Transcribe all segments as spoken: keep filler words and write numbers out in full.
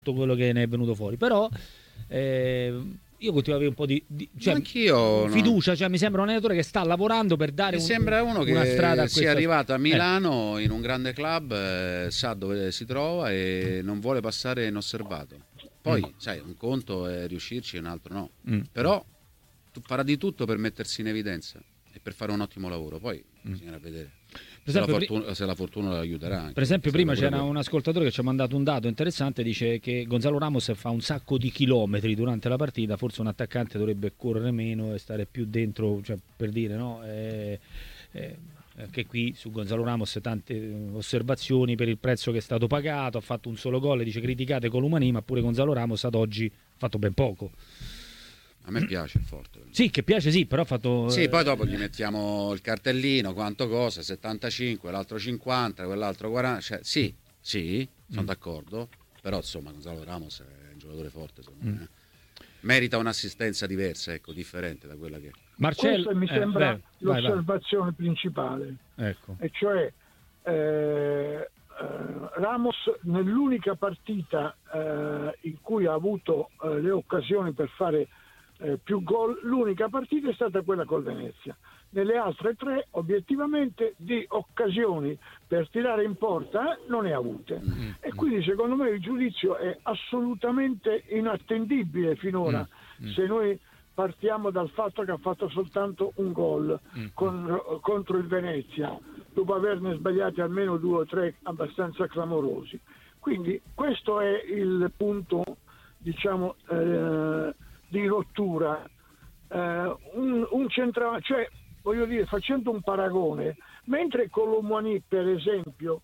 quello che ne è venuto fuori, però eh, io continuo ad avere un po' di, di cioè, Anch'io fiducia, no. cioè mi sembra un allenatore che sta lavorando per dare Mi un, sembra uno una strada a che sia questa... arrivato a eh. Milano in un grande club, eh, sa dove si trova e non vuole passare inosservato. Poi, Mm. sai, un conto è riuscirci, un altro no. Mm. Però tu farà di tutto per mettersi in evidenza e per fare un ottimo lavoro. Poi Mm. bisognerà vedere. Per Se la, esempio, fortuna, se la fortuna lo aiuterà anche, per esempio prima pure c'era quello. un ascoltatore che ci ha mandato un dato interessante, dice che Gonzalo Ramos fa un sacco di chilometri durante la partita, forse un attaccante dovrebbe correre meno e stare più dentro, cioè, per dire, no? Eh, eh, anche qui su Gonzalo Ramos tante osservazioni per il prezzo che è stato pagato, ha fatto un solo gol, dice criticate Colomani, ma pure Gonzalo Ramos ad oggi ha fatto ben poco. A me piace il forte. Sì, che piace, sì, però ha fatto... Sì, eh, poi dopo gli mettiamo il cartellino, quanto costa, settantacinque, l'altro cinquanta, quell'altro quaranta, cioè, sì, sì, sono Mm. d'accordo, però insomma Gonzalo Ramos è un giocatore forte, secondo Mm. me. Merita un'assistenza diversa, ecco, differente da quella che... Marcello... Questa mi eh, sembra beh, vai, vai. l'osservazione principale, Ecco. e cioè eh, eh, Ramos nell'unica partita eh, in cui ha avuto eh, le occasioni per fare eh, più gol, l'unica partita è stata quella col Venezia. Nelle altre tre obiettivamente di occasioni per tirare in porta eh, non ne ha avute, Mm. e quindi secondo me il giudizio è assolutamente inattendibile finora. Mm. Mm. Se noi partiamo dal fatto che ha fatto soltanto un gol Mm. con, contro il Venezia, dopo averne sbagliati almeno due o tre abbastanza clamorosi. Quindi questo è il punto, diciamo, eh, di rottura. Eh, un, un centra, cioè, voglio dire, facendo un paragone, mentre Colomani, per esempio,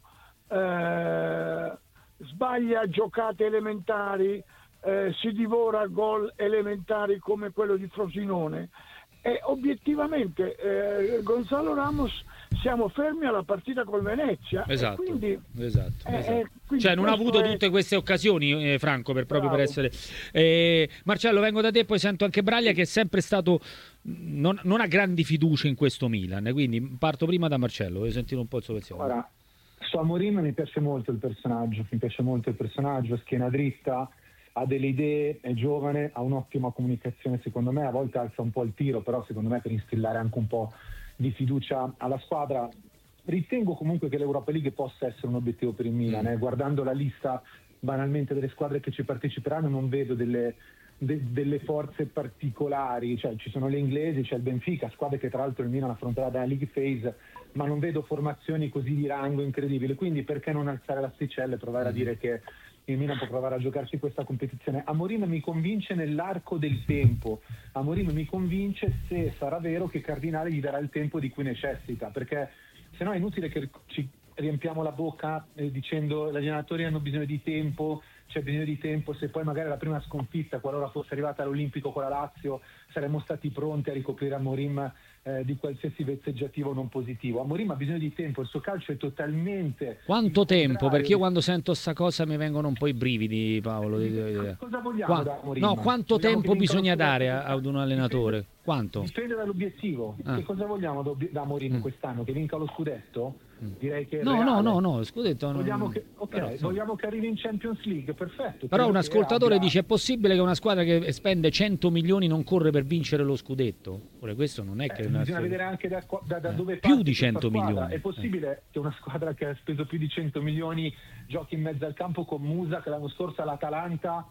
eh, sbaglia giocate elementari, eh, si divora gol elementari come quello di Frosinone, e obiettivamente eh, Gonzalo Ramos siamo fermi alla partita col Venezia. Esatto, E quindi, esatto, eh, esatto. eh, quindi Cioè non ha questo avuto è- tutte queste occasioni, eh, Franco, per proprio per Bravo. essere... Eh, Marcello, vengo da te, poi sento anche Braglia che è sempre stato... Non, non ha grandi fiducie in questo Milan, quindi parto prima da Marcello, voglio sentire un po' il suo pensiero. Ora, su Amorim mi piace molto il personaggio, mi piace molto il personaggio, schiena dritta, ha delle idee, è giovane, ha un'ottima comunicazione, secondo me a volte alza un po' il tiro, però secondo me per instillare anche un po' di fiducia alla squadra. Ritengo comunque che l'Europa League possa essere un obiettivo per il Milan, eh. Guardando la lista banalmente delle squadre che ci parteciperanno non vedo delle, de, delle forze particolari, cioè ci sono le inglesi, c'è il Benfica, squadre che tra l'altro il Milan affronterà dalla League Phase, ma non vedo formazioni così di rango incredibile, quindi perché non alzare l'asticella e provare a dire che il Milan può provare a giocarsi questa competizione. Amorim mi convince nell'arco del tempo, Amorim mi convince se sarà vero che Cardinale gli darà il tempo di cui necessita, perché se no è inutile che ci riempiamo la bocca eh, dicendo gli allenatori hanno bisogno di tempo, c'è bisogno di tempo, se poi magari la prima sconfitta, qualora fosse arrivata all'Olimpico con la Lazio, saremmo stati pronti a ricoprire Amorim eh, di qualsiasi vezzeggiativo non positivo. Amorim ha bisogno di tempo, il suo calcio è totalmente... Quanto tempo? Perché io quando sento sta cosa mi vengono un po' i brividi, Paolo. Cosa vogliamo Qua... da Amorim? No, quanto Vogliamo tempo che vinca bisogna lo scudetto dare a- quest'anno? ad un allenatore? Quanto? Dipende dall'obiettivo. Ah. Che cosa vogliamo da, da Amorim Mm. quest'anno? Che vinca lo scudetto? Direi che è No, no, reale. no, no, scudetto no. Vogliamo che, ok, Però, insomma. vogliamo che arrivi in Champions League, perfetto. Però Credo un che ascoltatore abbia- dice: è possibile che una squadra che spende cento milioni non corre per vincere lo scudetto? Ora, questo non è che Eh, una- bisogna vedere anche da, qua- da- da Eh, dove più parte di questa cento squadra. milioni. È possibile che una squadra che ha speso più di cento milioni giochi in mezzo al campo con Musa, che l'anno scorso all'Atalanta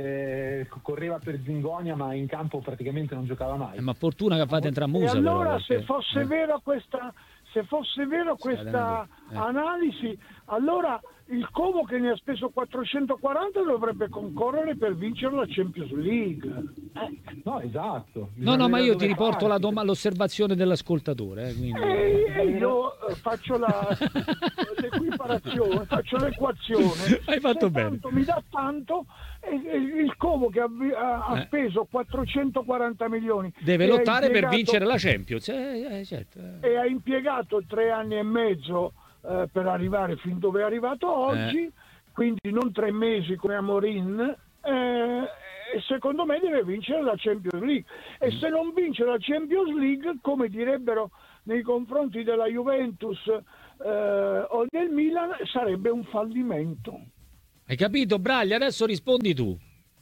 eh, correva per Zingonia, ma in campo praticamente non giocava mai. Eh, ma fortuna che ha fatto entrare E Musa. allora però, se perché- fosse eh. vera questa se fosse vero questa Eh. analisi, allora il Como, che ne ha speso quattrocentoquaranta, dovrebbe concorrere per vincere la Champions League. Eh. No, esatto. No, Bisogna no, ma vedere io dove ti riporto la parti. doma- l'osservazione dell'ascoltatore. Eh, quindi... E, e io eh, faccio la, l'equiparazione, faccio l'equazione. Hai fatto Se bene. tanto mi dà tanto, e, e il Como che ha, ha- ha Eh. speso quattrocentoquaranta milioni Deve e ha lottare per impiegato- vincere la Champions. Eh, eh, certo. e ha impiegato tre anni e mezzo eh, per arrivare fin dove è arrivato oggi, Eh. quindi non tre mesi come Amorim, eh, e secondo me deve vincere la Champions League, e se non vince la Champions League, come direbbero nei confronti della Juventus eh, o del Milan, sarebbe un fallimento. Hai capito, Braglia? Adesso rispondi tu.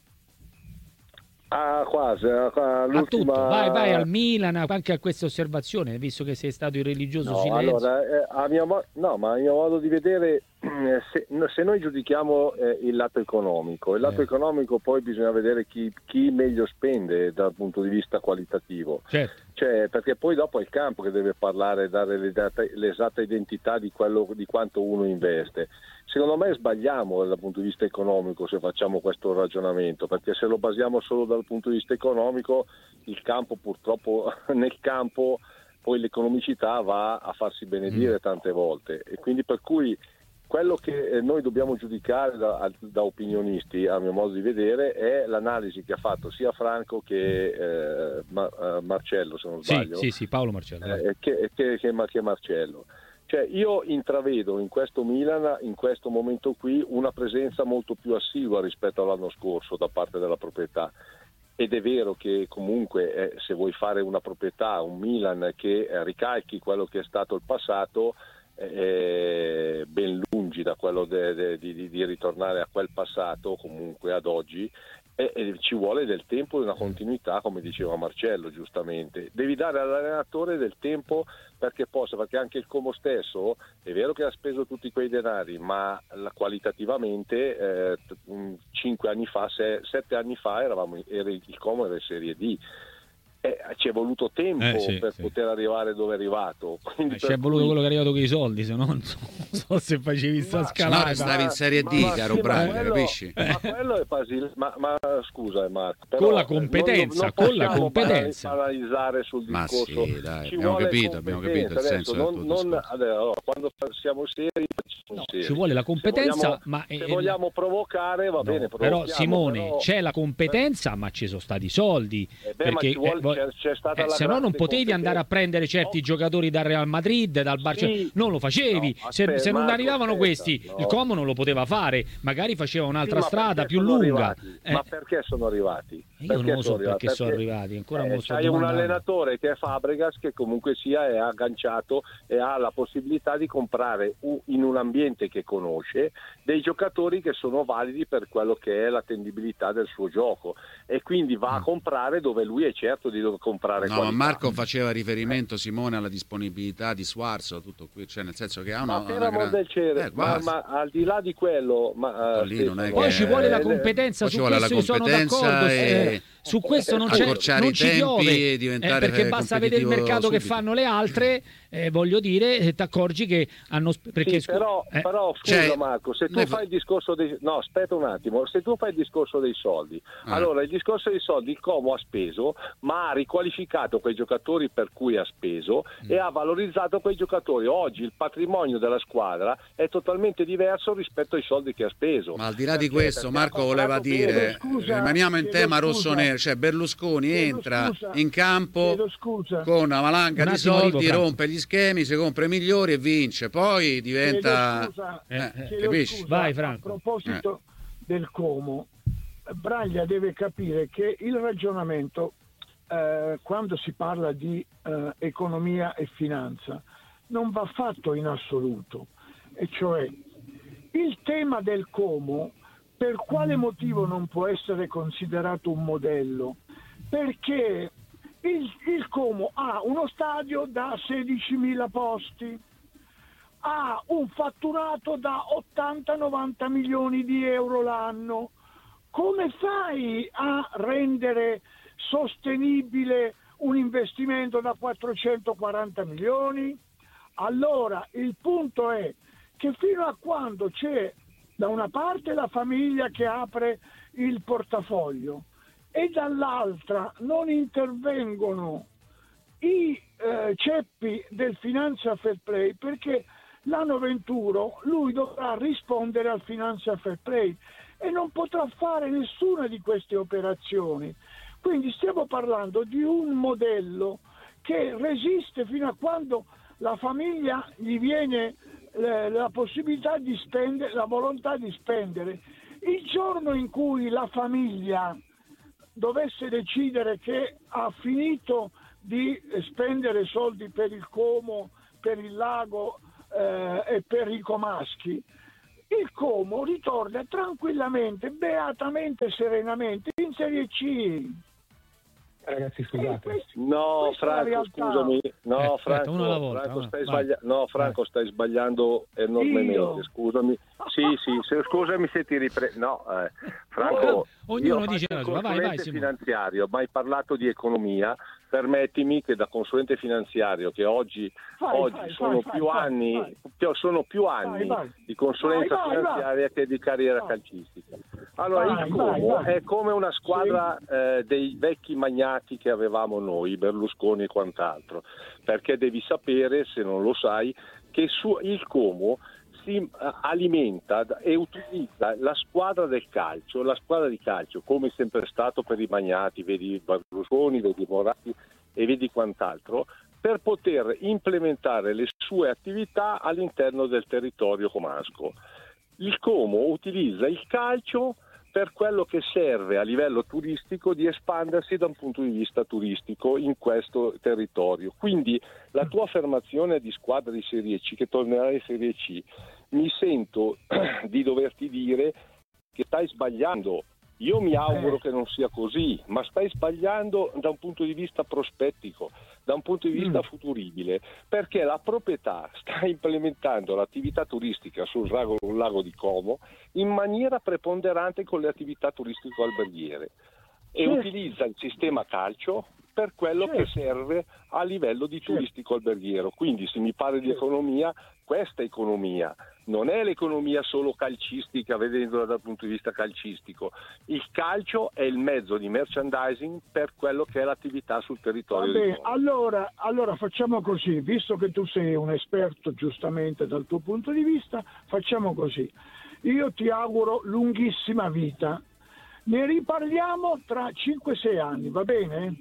Ah, quasi. A tutto, vai, vai al Milan, anche a questa osservazione, visto che sei stato il religioso no, silenzio. Allora, eh, a mio mo- no, ma a mio modo di vedere, se, se noi giudichiamo eh, il lato economico, il lato Eh. economico poi bisogna vedere chi, chi meglio spende dal punto di vista qualitativo. Certo. Cioè, perché poi dopo è il campo che deve parlare, dare l'esatta identità di quello, di quanto uno investe. Secondo me sbagliamo dal punto di vista economico se facciamo questo ragionamento, perché se lo basiamo solo dal punto di vista economico, il campo purtroppo nel campo poi l'economicità va a farsi benedire tante volte, e quindi per cui quello che noi dobbiamo giudicare da, da opinionisti, a mio modo di vedere, è l'analisi che ha fatto sia Franco che eh, Ma, Marcello, se non sbaglio. Sì, sì, sì, Paolo Marcello. Eh, che, che, che, che Marcello. Cioè, io intravedo in questo Milan, in questo momento qui, una presenza molto più assidua rispetto all'anno scorso da parte della proprietà. Ed è vero che comunque eh, se vuoi fare una proprietà, un Milan che eh, ricalchi quello che è stato il passato, eh, ben lungi da quello de, de, di, di ritornare a quel passato, comunque ad oggi, e, e ci vuole del tempo e una continuità, come diceva Marcello giustamente. Devi dare all'allenatore del tempo perché possa, perché anche il Como stesso è vero che ha speso tutti quei denari, ma la, qualitativamente eh, cinque anni fa, se, sette anni fa eravamo, era, il Como era in Serie D. Eh, ci è voluto tempo eh, sì, per sì. poter arrivare dove è arrivato. Eh, ci è voluto cui... quello che è arrivato con i soldi, se no non so, non so se facevi sta scalata. No, stavi in Serie D, ma, caro sì, Braglia, quello, capisci? Ma quello è facile. Ma, ma scusa, Marco, però, con la competenza, non, non con la competenza. Analizzare sul ma discorso. Sì, dai, ci abbiamo vuole capito, abbiamo capito il senso non, del tuo non, allora, quando siamo seri, no, seri. ci vuole la competenza, se vogliamo, ma se vogliamo provocare va no, bene. Però Simone, però... c'è la competenza, ma ci sono stati i soldi. Eh beh, perché vuole, eh, c'è, c'è stata eh, la se no non potevi competenza. andare a prendere certi oh. giocatori dal Real Madrid, dal Barcellona, sì. non lo facevi. No, se, aspetta, se non Marco, arrivavano aspetta, questi, no. il Como non lo poteva fare, magari faceva un'altra sì, strada più lunga. Eh. Ma perché sono arrivati? Io perché non lo so sono perché arrivati? sono arrivati, ancora eh, me lo sto c'hai un domandando. allenatore che è Fabregas, che comunque sia è agganciato e ha la possibilità di comprare in un ambiente che conosce dei giocatori che sono validi per quello che è l'attendibilità del suo gioco, e quindi va a comprare dove lui è certo di dover comprare. No, qualità. ma Marco faceva riferimento, Simone, alla disponibilità di Suarzo, tutto qui, cioè nel senso che ha una, ma per una amor grande... del cielo, eh, ma, ma al di là di quello, ma, uh, lì non è poi che... ci vuole la eh, competenza, su vuole questo la io sono competenza d'accordo. e... Eh, su questo non c'è, accorciare non i ci tempi piove, e diventare eh, perché basta vedere il mercato subito. che fanno le altre, eh, voglio dire, eh, ti accorgi che hanno perché sì, però, eh. però scusa cioè, Marco, se tu ne... fai il discorso dei no aspetta un attimo, se tu fai il discorso dei soldi, ah. allora il discorso dei soldi il Como ha speso, ma ha riqualificato quei giocatori per cui ha speso mm. e ha valorizzato quei giocatori. Oggi il patrimonio della squadra è totalmente diverso rispetto ai soldi che ha speso. Ma al di là di perché, questo, perché Marco voleva dire, scusa, rimaniamo in tema scusa, rosso-nero, cioè Berlusconi entra scusa, in campo con una valanga di soldi, rompe gli schemi, si compra i migliori e vince, poi diventa... Scusa, eh, eh, capisci? Scusa, vai Franco. A proposito eh. del Como, Braglia deve capire che il ragionamento eh, quando si parla di eh, economia e finanza non va fatto in assoluto, e cioè il tema del Como per quale motivo non può essere considerato un modello? Perché il, il Como ha uno stadio da sedicimila posti, ha un fatturato da ottanta novanta milioni di euro l'anno. Come fai a rendere sostenibile un investimento da quattrocentoquaranta milioni? Allora il punto è che fino a quando c'è da una parte la famiglia che apre il portafoglio e dall'altra non intervengono i eh, ceppi del Financial Fair Play, perché l'anno venturo lui dovrà rispondere al Financial Fair Play e non potrà fare nessuna di queste operazioni. Quindi stiamo parlando di un modello che resiste fino a quando la famiglia gli viene eh, la possibilità di spendere, la volontà di spendere. Il giorno in cui la famiglia dovesse decidere che ha finito di spendere soldi per il Como, per il lago eh, e per i comaschi, il Como ritorna tranquillamente, beatamente, serenamente in Serie C. Ragazzi, scusate. No, Franco, scusami. No, Eh, aspetta, Franco, uno alla volta, Franco, uno. stai Vai. sbaglia- no, Franco stai sbagliando enormemente, Io? scusami. Sì, sì, se, scusami se ti riprendo. No, eh, Franco, Ognuno io dice faccio la il sua. Vai, vai, consulente Simone. finanziario, ma hai parlato di economia. Permettimi che da consulente finanziario, che oggi, Vai, oggi vai, sono vai, più vai, anni, vai. più- sono più anni Vai, vai. di consulenza Vai, vai, finanziaria vai. che di carriera Vai. calcistica. Allora, Vai, il vai, Como vai. è come una squadra eh, dei vecchi magnati che avevamo noi, Berlusconi e quant'altro, perché devi sapere, se non lo sai, che su, il Como si eh, alimenta e utilizza la squadra del calcio, la squadra di calcio, come è sempre stato per i magnati, vedi Berlusconi, vedi Moratti e vedi quant'altro, per poter implementare le sue attività all'interno del territorio comasco. Il Como utilizza il calcio per quello che serve a livello turistico di espandersi da un punto di vista turistico in questo territorio. Quindi la tua affermazione di squadra di Serie C, che tornerà in Serie C, mi sento di doverti dire che stai sbagliando. Io mi auguro che non sia così, ma stai sbagliando da un punto di vista prospettico, da un punto di vista mm. futuribile, perché la proprietà sta implementando l'attività turistica sul lago, sul lago di Como in maniera preponderante con le attività turistico-alberghiere e Certo. utilizza il sistema calcio per quello Certo. che serve a livello di Certo. turistico-alberghiero. Quindi se mi parli di Certo. economia, questa economia non è l'economia solo calcistica, vedendola dal punto di vista calcistico. Il calcio è il mezzo di merchandising per quello che è l'attività sul territorio. Vabbè, di Como. allora, allora facciamo così, visto che tu sei un esperto giustamente dal tuo punto di vista, facciamo così. Io ti auguro lunghissima vita. Ne riparliamo tra cinque sei anni, va bene?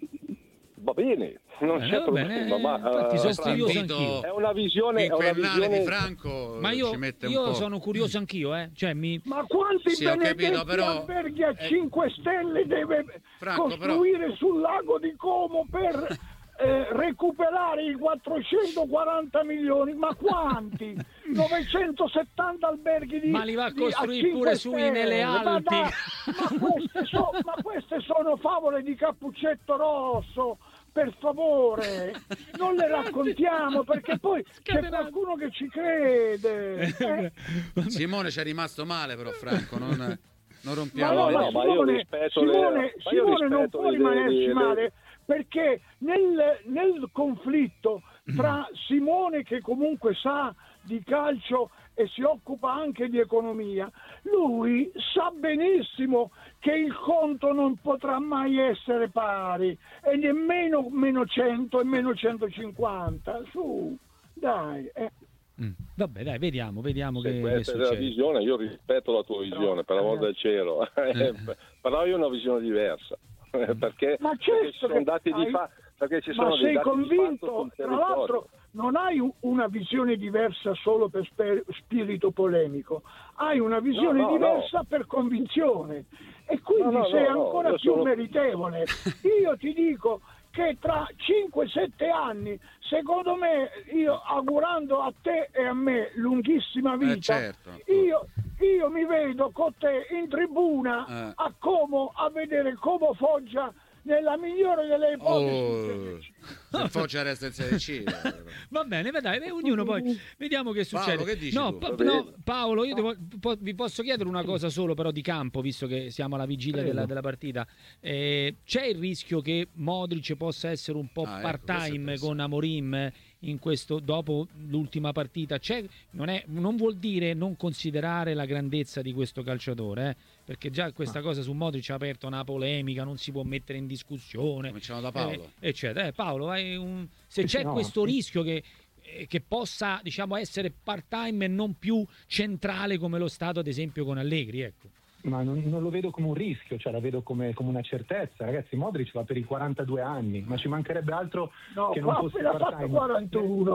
Va bene, non Bene, c'è va problema, bene, ma infatti eh, sono Franco, curioso invito- anch'io. è una visione, è una Quinquennale visione di Franco Ma io, ci mette un io po'. sono curioso anch'io, eh. Cioè, mi... Ma quanti Sì, ho benedetti capito, però- alberghi a eh, cinque stelle deve Franco, costruire sul lago di Como per eh, recuperare i quattrocentoquaranta milioni? Ma quanti? novecentosettanta alberghi di Ma li va a di- costruire cinque pure sui stelle. nelle Ma Alpi. dai, Ma, queste so- ma queste sono favole di Cappuccetto Rosso. Per favore, non le raccontiamo perché poi c'è Scatenato. qualcuno che ci crede. Eh? Simone ci è rimasto male però Franco, non, non Ma rompiamo no, no, ma no, ma io Simone, rispetto le- Simone, ma io Simone non rispetto può le- rimanerci le- male perché nel, nel conflitto tra Simone, che comunque sa di calcio e si occupa anche di economia, lui sa benissimo che il conto non potrà mai essere pari e nemmeno meno cento e meno centocinquanta. Su, dai. Eh. Mm. Vabbè, dai, vediamo, vediamo Se che, che questa è la succede. visione, io rispetto la tua visione, per l'amor del cielo, però io ho una visione diversa, perché, Ma perché certo ci sono che dati di hai- fa, perché ci Ma sono dei sei dati di fatto convinto? sul Tra territorio. l'altro non hai u- una visione diversa solo per spe- spirito polemico, hai una visione No, no, diversa per convinzione e quindi No, no, sei no, no, ancora io più sono- meritevole. Io ti dico che tra cinque sette anni, secondo me, io augurando a te e a me lunghissima vita, Eh, certo. io, io mi vedo con te in tribuna Eh. a Como a vedere Como Foggia nella migliore delle ipotesi. Oh, se Foggia resta in Serie C. Va bene, va dai, ognuno poi vediamo che succede. Paolo, che dici no, tu? pa- Va no, bene. Paolo, io devo- po- vi posso chiedere una cosa solo però di campo, visto che siamo alla vigilia Prego. della, della partita. Eh, c'è il rischio che Modric possa essere un po' Ah, ecco, questo è part-time interessante. con Amorim in questo, dopo l'ultima partita? C'è, non, è, non vuol dire non considerare la grandezza di questo calciatore, eh, perché già questa cosa su Modric ha aperto una polemica, non si può mettere in discussione. Cominciamo da Paolo. Eh, eccetera. Eh, Paolo, hai un- se Sì, c'è sì, no. questo rischio che, eh, che possa, diciamo, essere part-time e non più centrale come lo stato, ad esempio, con Allegri, ecco. Ma non, non lo vedo come un rischio, cioè la vedo come, come una certezza. Ragazzi, Modric va per i quarantadue anni, ma ci mancherebbe altro No, che non qua fosse appena fatto part-time. quarantuno.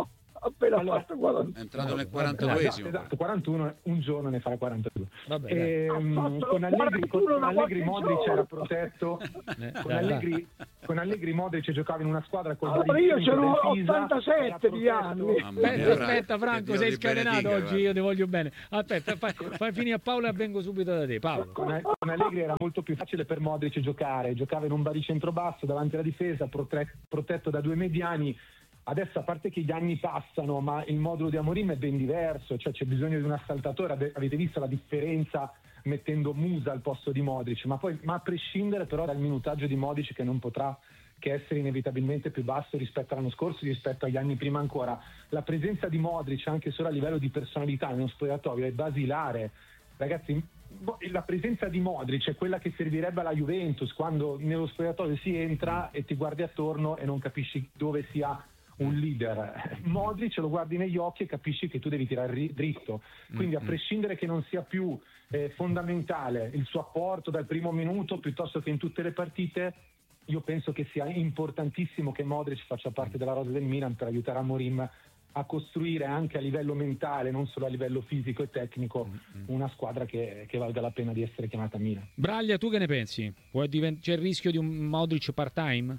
appena Allora, fatto quarantuno. È entrato nel Esatto, quarantaduesimo. esatto, quarantuno, un giorno ne farà quarantadue. Vabbè, E, Ha fatto con Allegri, con, con quarantuno Allegri qualche Modric giorno. era protetto, Eh, con dai, Allegri, con Allegri Modric giocava in una squadra con Allora io ce l'ho del Pisa, ottantasette era di protetto- anni. Mamma mia, Aspetta, Fra- aspetta che Franco, Dio sei ti scatenato benedica, oggi, guarda. io ti voglio bene. Aspetta, fai, fai finire a Paolo e vengo subito da te. Paolo. Con, con Allegri era molto più facile per Modric giocare, giocava in un baricentro basso davanti alla difesa, prote- protetto da due mediani. Adesso, a parte che gli anni passano, ma il modulo di Amorim è ben diverso, cioè c'è bisogno di un assaltatore. Ave- avete visto la differenza mettendo Musa al posto di Modric, ma poi ma a prescindere però dal minutaggio di Modric, che non potrà che essere inevitabilmente più basso rispetto all'anno scorso, rispetto agli anni prima ancora. La presenza di Modric, anche solo a livello di personalità nello spogliatoio, è basilare. Ragazzi, la presenza di Modric è quella che servirebbe alla Juventus, quando nello spogliatoio si entra e ti guardi attorno e non capisci dove sia un leader. Modric lo guardi negli occhi e capisci che tu devi tirare ri- dritto. Quindi, a prescindere che non sia più eh, fondamentale il suo apporto dal primo minuto piuttosto che in tutte le partite, io penso che sia importantissimo che Modric faccia parte della rosa del Milan per aiutare Amorim a costruire anche a livello mentale, non solo a livello fisico e tecnico, una squadra che, che valga la pena di essere chiamata Milan. Braglia, tu che ne pensi? Può diven- c'è il rischio di un Modric part-time?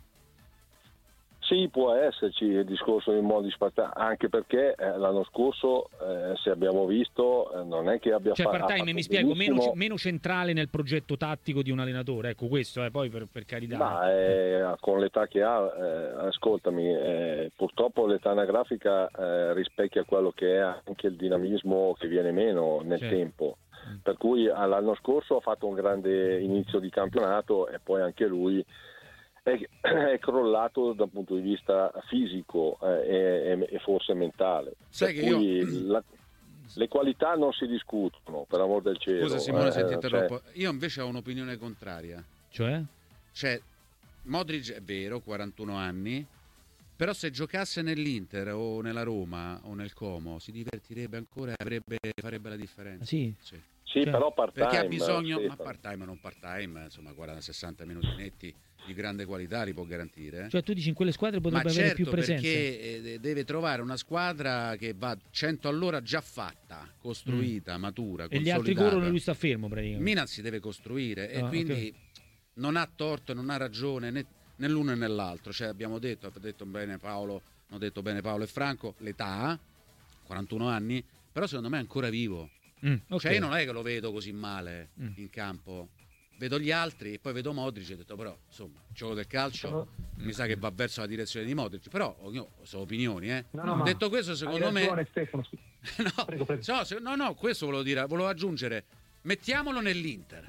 Sì, può esserci il discorso di modi spartani, anche perché eh, l'anno scorso, eh, se abbiamo visto, eh, non è che abbia Cioè, fa- part-time, fatto mi spiego, meno, benissimo, meno centrale nel progetto tattico di un allenatore. Ecco, questo, eh, poi per, per carità. ma eh, con l'età che ha, eh, ascoltami, eh, purtroppo l'età anagrafica eh, rispecchia quello che è anche il dinamismo che viene meno nel Certo. tempo. Per cui l'anno scorso ha fatto un grande inizio di campionato e poi anche lui è, è crollato dal punto di vista fisico eh, e, e forse mentale. Sai Per che cui io- la- le qualità non si discutono, per amor del cielo. Scusa Simone se eh, ti cioè, interrompo. Io invece ho un'opinione contraria. Cioè? Cioè, Modric è vero, quarantuno anni, però se giocasse nell'Inter o nella Roma o nel Como si divertirebbe ancora e avrebbe, farebbe la differenza. Sì. Sì. sì, Cioè, però part-time. Perché ha bisogno, ma Stefano. part-time o non part-time, insomma, quaranta sessanta minuti netti di grande qualità li può garantire. eh. Cioè, tu dici in quelle squadre Ma potrebbe avere certo, più presenza. perché eh, deve trovare una squadra che va cento all'ora già fatta, costruita, matura, E gli altri consolidata. corrono e lui sta fermo praticamente. Milan si deve costruire e Ah, quindi non ha torto e non ha ragione né, né l'uno né nell'altro. Cioè, abbiamo detto, ha detto bene Paolo, hanno detto bene Paolo e Franco, l'età, quarantuno anni, però secondo me è ancora vivo. Mm, ok. Cioè, io non è che lo vedo così male Mm. in campo. Vedo gli altri e poi vedo Modric e ho detto però, insomma, il gioco del calcio mi sa che va verso la direzione di Modric, però ognuno, sono opinioni, eh. No, no, ma Detto questo, secondo hai ragione, me Stefano, scusa. no, Prego, prego. no, se- no, no, questo volevo dire, volevo aggiungere, mettiamolo nell'Inter.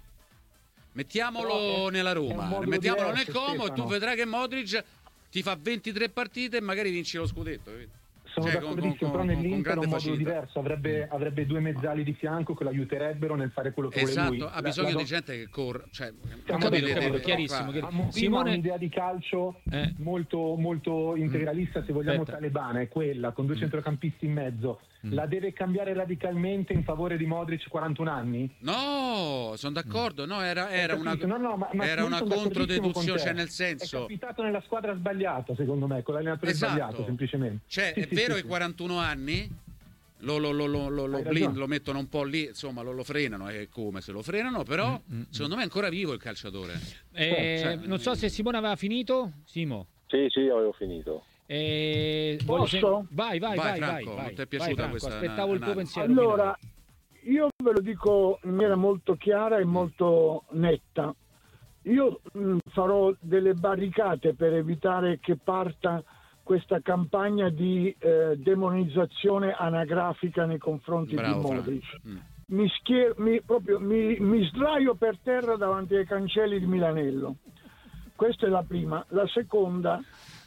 Mettiamolo Però è- nella è un Roma, modulo mettiamolo nel diverso, Como e tu Stefano. vedrai che Modric ti fa ventitré partite e magari vinci lo scudetto. capito? Sono Cioè, con- d'accordissimo, con- però con- con nell'Inter è un grande modulo facilità. diverso, avrebbe, avrebbe due mezzali di fianco che lo aiuterebbero nel fare quello che vuole lui. Esatto, ha La- bisogno la- di gente che corre. Cioè, Ho capito, deve- ho capito, deve- chiarissimo, fa- chiarissimo. Amorim ha Simone- un'idea di calcio Eh. molto, molto integralista, se vogliamo Aspetta. talebana, è quella, con due centrocampisti in mezzo. La deve cambiare radicalmente in favore di Modric, quarantuno anni? No, sono d'accordo, no, era, era Ho una, capito, no, no, ma- ma era io una sono d'accordissimo controdeduzione, con te. cioè nel È senso... capitato nella squadra sbagliata, secondo me, con l'allenatore Esatto. sbagliato, semplicemente. Cioè, Sì, è sì, vero sì, che sì. quarantuno anni lo, lo, lo, lo, lo, lo Hai blind- ragione. lo mettono un po' lì, insomma, lo, lo frenano, e come se lo frenano, però secondo me è ancora vivo il calciatore. Eh, Cioè, non so se Simone aveva finito. Simo. Sì, sì, avevo finito. Eh, voglio Posso? sen- Vai, vai, Vai, vai, Franco, vai, vai. non ti è Vai, piaciuta Franco, questa aspettavo il tuo analisi? pensiero. Allora, io ve lo dico in maniera molto chiara e molto netta. Io mh, farò delle barricate per evitare che parta questa campagna di eh, demonizzazione anagrafica nei confronti Bravo, di Modric. Franco. Mm. Mi, schier- mi, proprio, mi, mi sdraio per terra davanti ai cancelli di Milanello. Questa è la prima. La seconda,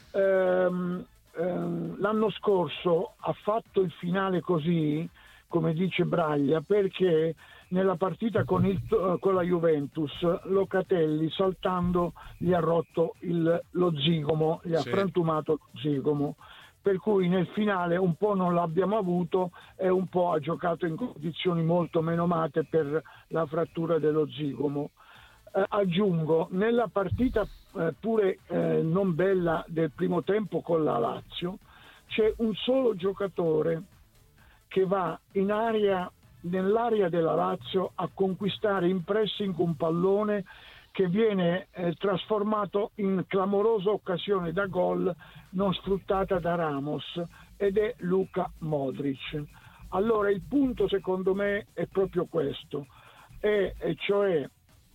ehm, ehm, l'anno scorso ha fatto il finale così, come dice Braglia, perché nella partita con, il, con la Juventus Locatelli saltando gli ha rotto il, lo zigomo, gli ha Sì. frantumato lo zigomo, per cui nel finale un po' non l'abbiamo avuto e un po' ha giocato in condizioni molto menomate per la frattura dello zigomo. Eh, aggiungo, nella partita eh, pure eh, non bella del primo tempo con la Lazio, c'è un solo giocatore che va in area, nell'area della Lazio, a conquistare in pressing un pallone che viene eh, trasformato in clamorosa occasione da gol non sfruttata da Ramos, ed è Luka Modric. Allora il punto secondo me è proprio questo, e, e cioè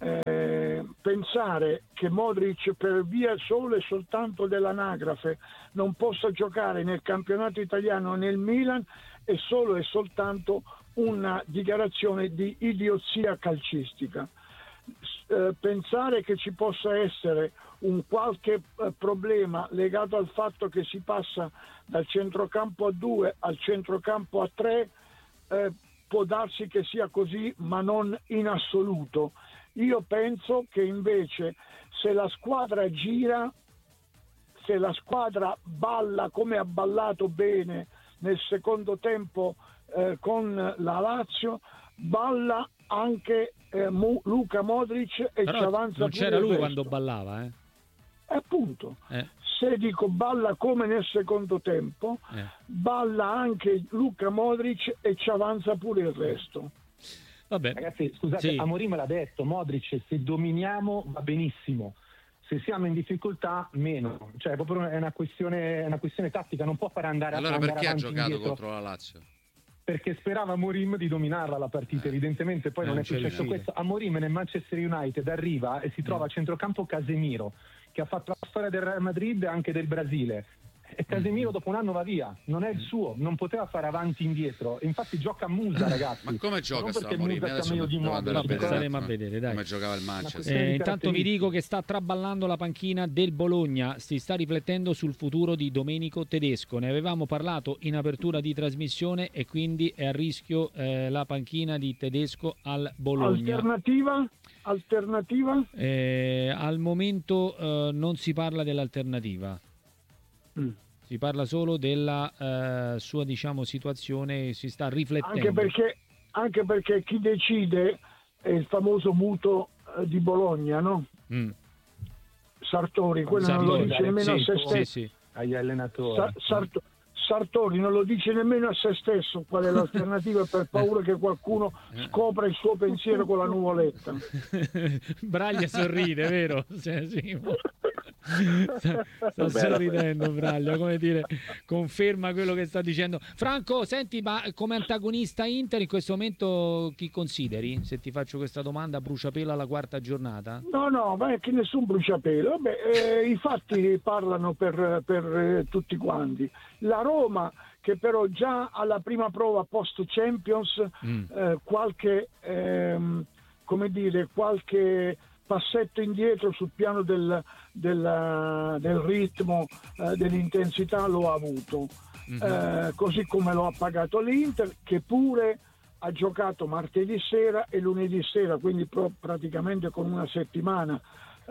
eh, pensare che Modric, per via solo e soltanto dell'anagrafe, non possa giocare nel campionato italiano nel Milan è solo e soltanto una dichiarazione di idiozia calcistica. Eh, pensare che ci possa essere un qualche eh, problema legato al fatto che si passa dal centrocampo a due al centrocampo a tre, eh, può darsi che sia così, ma non in assoluto. Io penso che invece se la squadra gira, se la squadra balla come ha ballato bene nel secondo tempo eh, con la Lazio, balla anche eh, Mu- Luka Modric e Però ci avanza non pure c'era il lui resto. quando ballava, eh? E appunto, Eh. se dico balla come nel secondo tempo, Eh. balla anche Luka Modric e ci avanza pure il resto. Vabbè. Ragazzi, scusate, Sì. Amorim l'ha detto, Modric, se dominiamo va benissimo, se siamo in difficoltà meno, cioè proprio è una questione, è una questione tattica, non può fare andare, Allora andare perché ha avanti giocato indietro, contro la Lazio? perché sperava Amorim di dominarla la partita, Eh. evidentemente poi Eh, non è non c'è successo riuscito. questo. Amorim nel Manchester United arriva e si trova a centrocampo Casemiro, che ha fatto la storia del Real Madrid e anche del Brasile, e Casemiro dopo un anno va via, non è il suo, non poteva fare avanti e indietro, infatti gioca a musa, ragazzi. Ma come gioca non sto perché Amorim? Musa sia Adesso meglio di devo andare a Modric, Vabbè, vedere staremo un a attimo vedere, dai. come giocava il Ma Manchester. questione Eh, di intanto vi caratteristiche. dico che sta traballando la panchina del Bologna, si sta riflettendo sul futuro di Domenico Tedesco. Ne avevamo parlato in apertura di trasmissione e quindi è a rischio eh, la panchina di Tedesco al Bologna. Alternativa? Alternativa? Eh, al momento eh, non si parla dell'alternativa, Mm. si parla solo della eh, sua, diciamo, situazione, si sta riflettendo. Anche perché, anche perché chi decide è il famoso muto eh, di Bologna, no? Mm. Sartori, quello non lo Sartori, dice nemmeno sì, a se sì, stesso. sì. agli allenatori. Sa- Sarto- Sartori non lo dice nemmeno a se stesso qual è l'alternativa, per paura che qualcuno scopra il suo pensiero con la nuvoletta. Braglia sorride, vero? Cioè, sì. sta, sta sorridendo Braglia, come dire, conferma quello che sta dicendo. Franco, senti, ma come antagonista Inter in questo momento chi consideri? Se ti faccio questa domanda a bruciapelo alla quarta giornata? No, no, ma è che nessun bruciapelo. Vabbè, eh, i fatti parlano per, per eh, tutti quanti. La Roma, che però già alla prima prova post Champions Mm. eh, qualche ehm, come dire qualche passetto indietro sul piano del, del, del ritmo, eh, dell'intensità lo ha avuto. Mm-hmm. Eh, così come lo ha pagato l'Inter, che pure ha giocato martedì sera e lunedì sera, quindi pro- praticamente con una settimana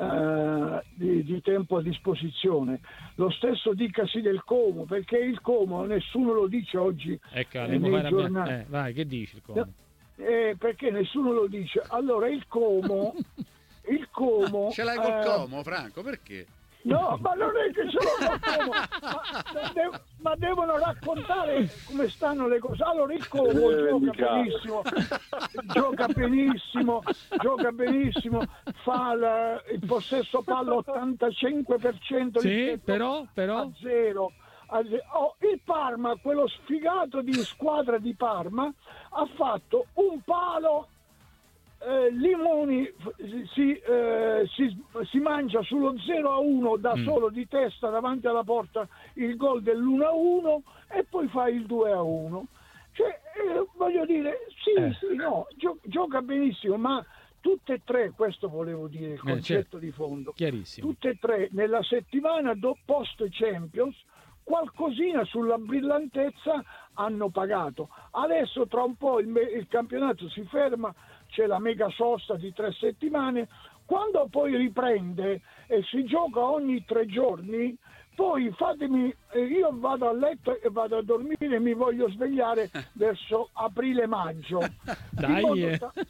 eh, di, di tempo a disposizione. Lo stesso dicasi del Como, perché il Como nessuno lo dice oggi Ecco, eh, andiamo a nei fare abbia- giornali. eh, vai, che dici il Como? Eh, perché nessuno lo dice. Allora il Como il Como Ce l'hai col eh, Como, Franco, perché? no, ma non è che ce l'ho col Como, ma, de- ma devono raccontare come stanno le cose. Allora il Como Eh, gioca mica. benissimo, gioca benissimo, gioca benissimo, fa la- il possesso palla ottantacinque per cento Sì, rispetto però, però... a zero. A ze- oh, il Parma, quello sfigato di squadra di Parma, ha fatto un palo. Eh, Limoni f- si, eh, si, si mangia sullo zero a uno da Mm. solo di testa davanti alla porta il gol dell'uno a uno e poi fa il due a uno. Cioè, eh, voglio dire, sì, Eh. sì, no, gio- gioca benissimo, ma tutte e tre, questo volevo dire, il Eh, concetto certo. di fondo, Chiarissimo. tutte e tre nella settimana do- post Champions qualcosina sulla brillantezza hanno pagato. Adesso tra un po' il, me- il campionato si ferma, c'è la mega sosta di tre settimane, quando poi riprende e si gioca ogni tre giorni, poi fatemi, eh, io vado a letto e vado a dormire e mi voglio svegliare verso aprile-maggio. Dai, eh. Ta-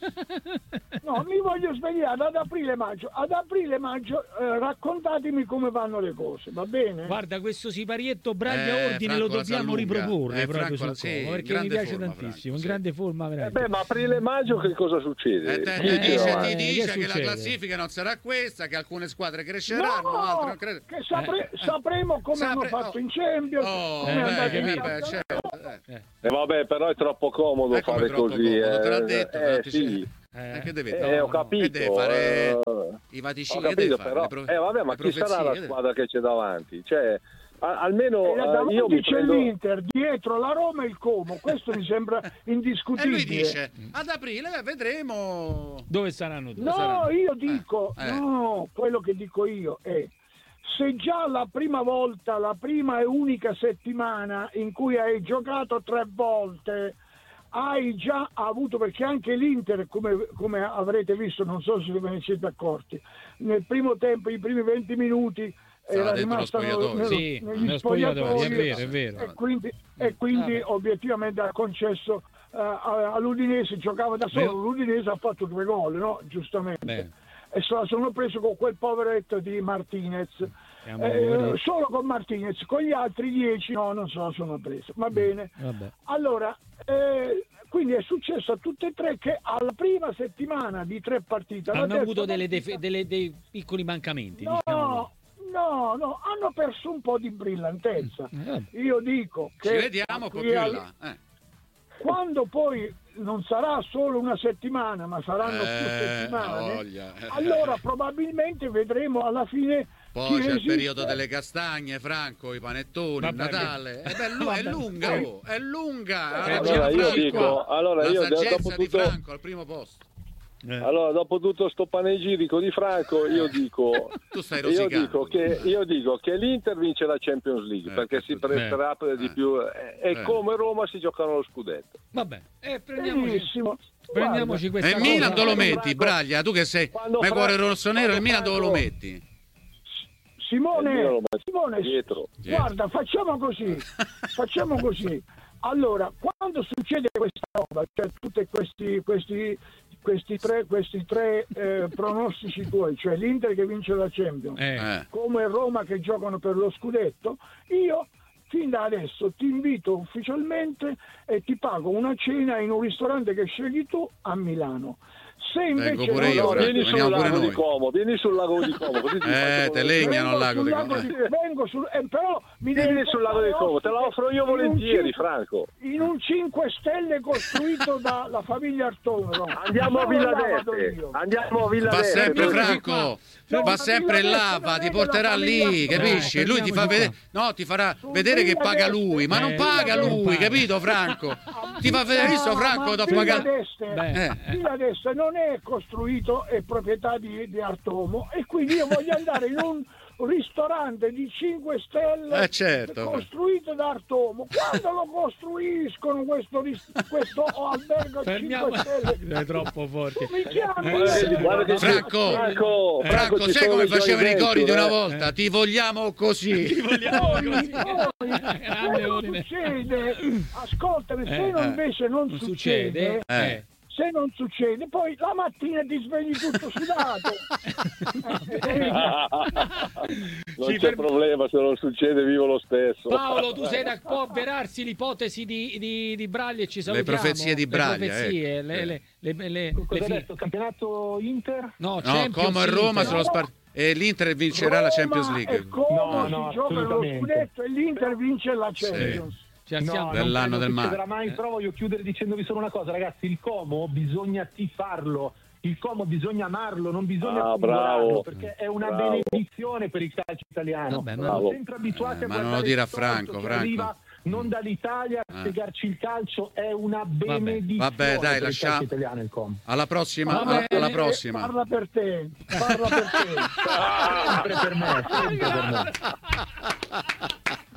no, mi voglio svegliare ad aprile-maggio. Ad aprile-maggio eh, raccontatemi come vanno le cose, va bene? Guarda, questo siparietto Braglia Eh, Ordine Franco lo la sa dobbiamo lunga. riproporre Eh, proprio Franco la- sul sì, Como, perché mi grande piace forma, tantissimo, Franco, in sì. grande forma Eh veramente. beh, ma aprile e maggio che cosa succede? Eh, te- Chi eh, ce dice, la va? ti Eh, dice che che la succede? classifica non sarà questa, che alcune squadre cresceranno, No, altre non cre- che sapre- Eh, eh. sapremo come Sapre- hanno fatto oh. in Champions, Oh, come Eh, è andato beh, in capito. vabbè, campionato. certo. eh. Eh, vabbè, però è troppo comodo Eh, come fare troppo così. comodo, te l'ha eh. detto, Eh, però ti sì. Eh. Eh, che deve Eh, fare? ho E capito. deve fare eh, i Ho vaticini, che deve capito, fare? però. Le pro- Eh, vabbè, ma le chi sarà profezie, la che deve- squadra che c'è davanti? Cioè, a- almeno E eh, davanti io mi c'è prendo... l'Inter, dietro la Roma e il Como, questo mi sembra E indiscutibile. lui dice, ad aprile eh, vedremo. Dove saranno tutti? No, saranno? io dico, Eh, eh. no, quello che dico io è, se già la prima volta, la prima e unica settimana in cui hai giocato tre volte, hai già avuto, perché anche l'Inter, come, come avrete visto, non so se ve ne siete accorti, nel primo tempo, i primi venti minuti, Stava era dentro lo rimasta spogliatoio. nello- Sì, negli nello spogliatoio, è spogliatoi, vero, è vero. e quindi, e quindi Vabbè. obiettivamente ha concesso eh, a- all'Udinese, giocava da solo, Beh. l'Udinese ha fatto due gol, no? Giustamente. Beh. E se la sono preso con quel poveretto di Martinez. Siamo Eh, poveretti. solo con Martinez, con gli altri dieci no, non se la sono presa. Va bene. Vabbè. Allora, eh, quindi è successo a tutte e tre che alla prima settimana di tre partite alla Hanno terza avuto delle partita- def- delle- dei piccoli mancamenti, No, diciamo. no, no, hanno perso un po' di brillantezza. Eh, vabbè. Io dico Ci che vediamo un po' qui più in al- là. Eh. quando poi non sarà solo una settimana, ma saranno più Eh, settimane, voglia. Eh. allora probabilmente vedremo alla fine Poi chi c'è il resiste. periodo delle castagne, Franco, i panettoni, il Vabbè, Natale. Eh beh, lu- è vabbè. lunga, oh, è lunga. Ha Eh, ragione Allora io Franco. dico, allora La io saggezza dopo di tutto, Franco al primo posto. Eh. allora, dopo tutto sto panegirico di Franco, io dico, Tu stai io rosicando. dico, che, io dico che l'Inter vince la Champions League Eh, perché si questo- presterà per di eh. più eh, e Eh. come Roma si giocano lo scudetto. Vabbè. Eh, prendiamoci, Benissimo. prendiamoci E questa il cosa. Milan dove lo Quando metti, Franco- Braglia? Tu che sei quando me cuore Franco- rossonero, il Milan dove lo Franco- metti? Simone, Il Milan lo mette Simone, dietro. guarda, facciamo così, facciamo così. Allora, quando succede questa roba, cioè tutti questi, questi, questi tre, questi tre eh, pronostici tuoi, cioè l'Inter che vince la Champions, Eh. Eh. come Roma che giocano per lo scudetto, io fin da adesso ti invito ufficialmente e ti pago una cena in un ristorante che scegli tu a Milano. Se invece Vengo pure non io, lo- Franco, Vieni sul veniamo pure lago di noi. Como, vieni sul lago di Como, così ti Eh, faccio te volentieri. legnano al lago sul di lago Como. di- vengo sul eh, però mi Vieni devi sul lago di Como, te la offro io in un volentieri, cinque- Franco. in un cinque stelle costruito dalla famiglia Arturo. Andiamo a Dove Villa la vado d'Este, io? andiamo a Villa Va d'Este. sempre dove- Franco, No, va ma sempre Villa là, d'Este va, non ti è porterà della lì, famiglia. capisci? Dai, Lui ti fa fermiamoci vedere, qua. no, ti farà Su vedere che Villa paga d'Este. lui, ma non Eh, paga Villa lui, d'Este. capito Franco? Ti fa vedere, visto Franco, t'ho Villa pagato. d'Este, Beh, Eh. Villa d'Este non è costruito, è proprietà di, di Artomo e quindi io voglio andare in un ristorante di cinque stelle Eh, certo. costruito da Artomo. Quando lo costruiscono questo, ris- questo albergo a Fermiamo. cinque stelle? È troppo forte. Mi chiami? Guarda che- guarda che- Franco, Franco, Franco, ci sai sono come le facevano i joint cori di una venture, eh? volta? Ti vogliamo così. Vogliamo così. Poi, Grande se non ordine. succede, ascoltami, se Eh, non eh. invece non, Non succede, succede? Eh. se non succede, poi la mattina ti svegli tutto sudato. Non Ci c'è fermi- problema, se non succede vivo lo stesso. Paolo, tu sei da può avverarsi l'ipotesi di, di, di Braglia e ci salutiamo. profezie di Braglia, Le profezie, ecco. le, le, le, le, le Cosa fi- hai detto? Campionato Inter? No, No, Champions Como e Roma Inter. sono spar- e l'Inter vincerà la Champions Roma League. e Como No, no, si giocano lo assolutamente. scudetto e l'Inter vince la Sì. Champions. Ci alziamo. non Dell'anno credo del mare. succederà mai, però voglio chiudere dicendovi solo una cosa, ragazzi, il Como bisogna tifarlo, il Como bisogna amarlo, non bisogna Ah, congelarlo, bravo. perché è una Bravo. benedizione per il calcio italiano. Vabbè, ma- Siamo sempre abituati Eh, a ma non guardare lo dire a il torto Franco, che Franco. arriva non dall'Italia a Eh. spiegarci il calcio, è una benedizione Vabbè, dai, per lasciamo- il calcio italiano il Como. Alla prossima, Vabbè, alla eh, prossima. Parla per te, parla per te. Sempre per me, sempre per me.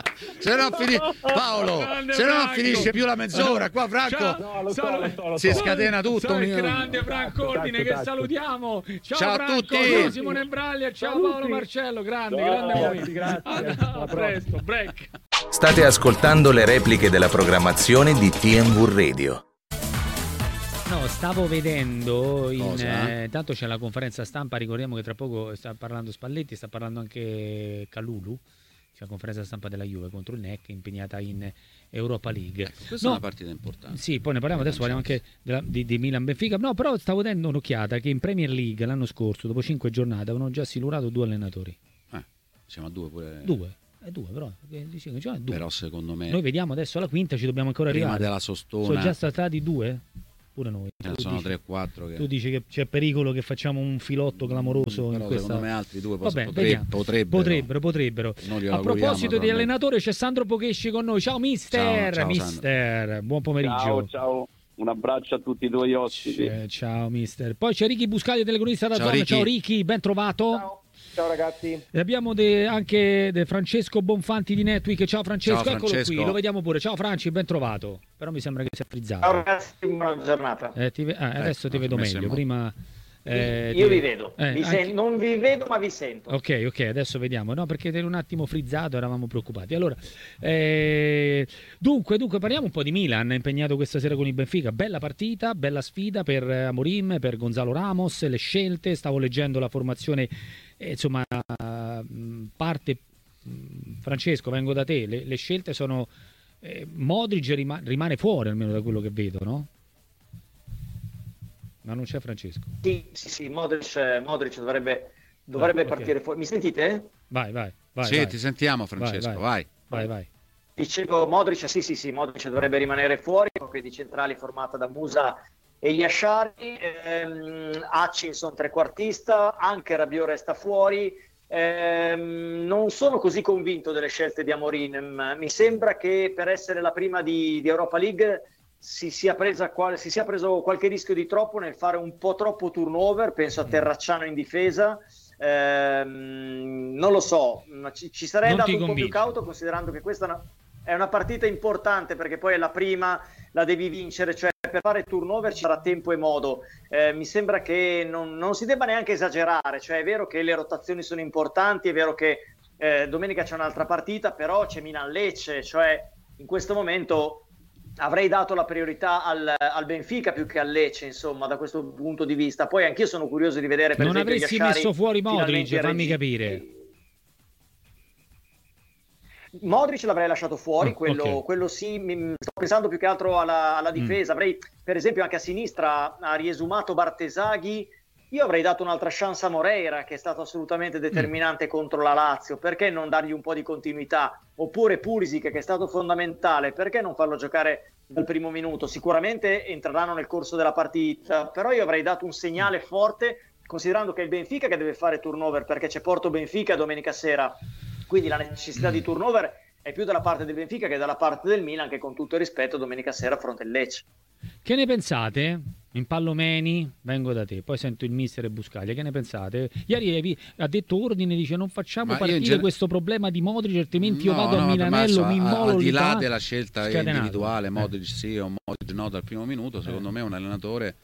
se no fini... Paolo, Grande se no Franco. finisce più la mezz'ora. Qua Franco Ciao. No, lo so, Sono- lo so, lo si so. scatena tutto. Sono il mi- grande Franco Tacco, Ordine tacco, che tacco. salutiamo. Ciao, Ciao a Franco, tutti. ciao Simone Braglia, ciao Saluti. Paolo Marcello, grande, Ciao, grande ragazzi, voi. grazie. A, Alla a presto, break. State ascoltando le repliche della programmazione di T M V Radio. No, stavo vedendo, in, Cosa? eh, tanto c'è la conferenza stampa, ricordiamo che tra poco sta parlando Spalletti, sta parlando anche Kalulu, c'è la conferenza stampa della Juve contro il N E C impegnata in Europa League. Ecco, questa No, è una partita importante. sì, poi ne parliamo adesso, parliamo anche della- di, di Milan-Benfica, no, però stavo dando un'occhiata che in Premier League l'anno scorso, dopo cinque giornate, avevano già silurato due allenatori. Eh, siamo a due pure. Due, è due però, che di cinque giornate, due. Però secondo me Noi vediamo adesso alla quinta, ci dobbiamo ancora prima arrivare. della Sono sostona già stati due? Pure noi. ce ne Tu sono dici- tre o quattro che Tu dici che c'è pericolo che facciamo un filotto clamoroso in però questa... secondo me altri due Va pos- bene, potre- vediamo. potrebbero. potrebbero, potrebbero. Noi glielo A auguriamo, proposito di naturalmente. allenatore c'è Sandro Pochesci con noi. Ciao mister, Ciao, ciao, mister. Buon pomeriggio. Ciao, ciao, un abbraccio a tutti i tuoi ospiti. Eh, ciao mister. Poi c'è Ricky Buscaglia, telecronista da Ciao, zona. Ricky. Ciao Ricky, ben trovato. Ciao, ciao ragazzi. E abbiamo de- anche de Francesco Bonfanti di Netweek. Ciao Francesco, Ciao, eccolo Francesco. qui, lo vediamo pure. Ciao Franci, ben trovato. Però mi sembra che sia frizzato. Ciao ragazzi, buona giornata. Eh, ti ve- ah, adesso ti ho vedo messo in meglio. moto. Prima eh, Io ti- vi vedo, eh, vi anche- sen- non vi vedo ma vi sento. Ok, ok, adesso vediamo. No, perché eri un attimo frizzato, eravamo preoccupati. Allora, eh, dunque, dunque, parliamo un po' di Milan, impegnato questa sera con il Benfica. Bella partita, bella sfida per eh, Amorim, per Gonzalo Ramos, le scelte. Stavo leggendo la formazione, eh, insomma, mh, parte. mh, Francesco, vengo da te. Le, le scelte sono. Eh, Modric rima- rimane fuori, almeno da quello che vedo, no? Ma non c'è Francesco. Sì, sì, sì, Modric, Modric dovrebbe, dovrebbe Ah, ok. partire fuori. Mi sentite? Vai, vai, vai. Sì, vai. ti sentiamo Francesco, Vai, vai. Vai, vai. Dicevo Modric, sì, sì, sì, Modric dovrebbe rimanere fuori, coppia di centrali formata da Musa e Yashari, ehm, Hutchinson trequartista, anche Rabiot resta fuori. Ehm, non sono così convinto delle scelte di Amorim, mi sembra che per essere la prima di, di Europa League si sia, presa qual- si sia preso qualche rischio di troppo nel fare un po' troppo turnover, penso a Terracciano in difesa. Ehm, non lo so, ma ci, ci sarei Non andato ti un po' più convince. cauto, considerando che questa è una, è una partita importante, perché poi è la prima, la devi vincere, cioè per fare turnover ci sarà tempo e modo. Eh, mi sembra che non, non si debba neanche esagerare, cioè è vero che le rotazioni sono importanti, è vero che eh, domenica c'è un'altra partita, però c'è Milan-Lecce, cioè in questo momento avrei dato la priorità al, al Benfica più che al Lecce, insomma, da questo punto di vista. Poi anch'io sono curioso di vedere, per Non esempio, avresti Yashari messo fuori Modric, finalmente fammi regi- capire. Modric l'avrei lasciato fuori, Ah, quello, ok. quello sì, mi- sto pensando più che altro alla, alla difesa. Avrei, per esempio, anche a sinistra ha riesumato Bartesaghi. Io avrei dato un'altra chance a Moreira, che è stato assolutamente determinante contro la Lazio. Perché non dargli un po' di continuità? Oppure Pulisic, che è stato fondamentale, perché non farlo giocare dal primo minuto? Sicuramente entreranno nel corso della partita, però io avrei dato un segnale forte, considerando che è il Benfica che deve fare turnover, perché c'è Porto Benfica domenica sera. Quindi la necessità di turnover è più dalla parte del Benfica che dalla parte del Milan, che con tutto il rispetto domenica sera affronta il Lecce. Che ne pensate? In Pallomeni, vengo da te, poi sento il mister e Buscaglia. Che ne pensate? Ieri Evi ha detto Ordine, dice non facciamo Ma io partire in gen- questo problema di Modric, altrimenti io No, vado no, a ma Milanello, adesso, mi a- immolo al di lì, là là. della scelta Scatenato. individuale, Eh. Modric sì o Modric no dal primo minuto, secondo Eh. me un allenatore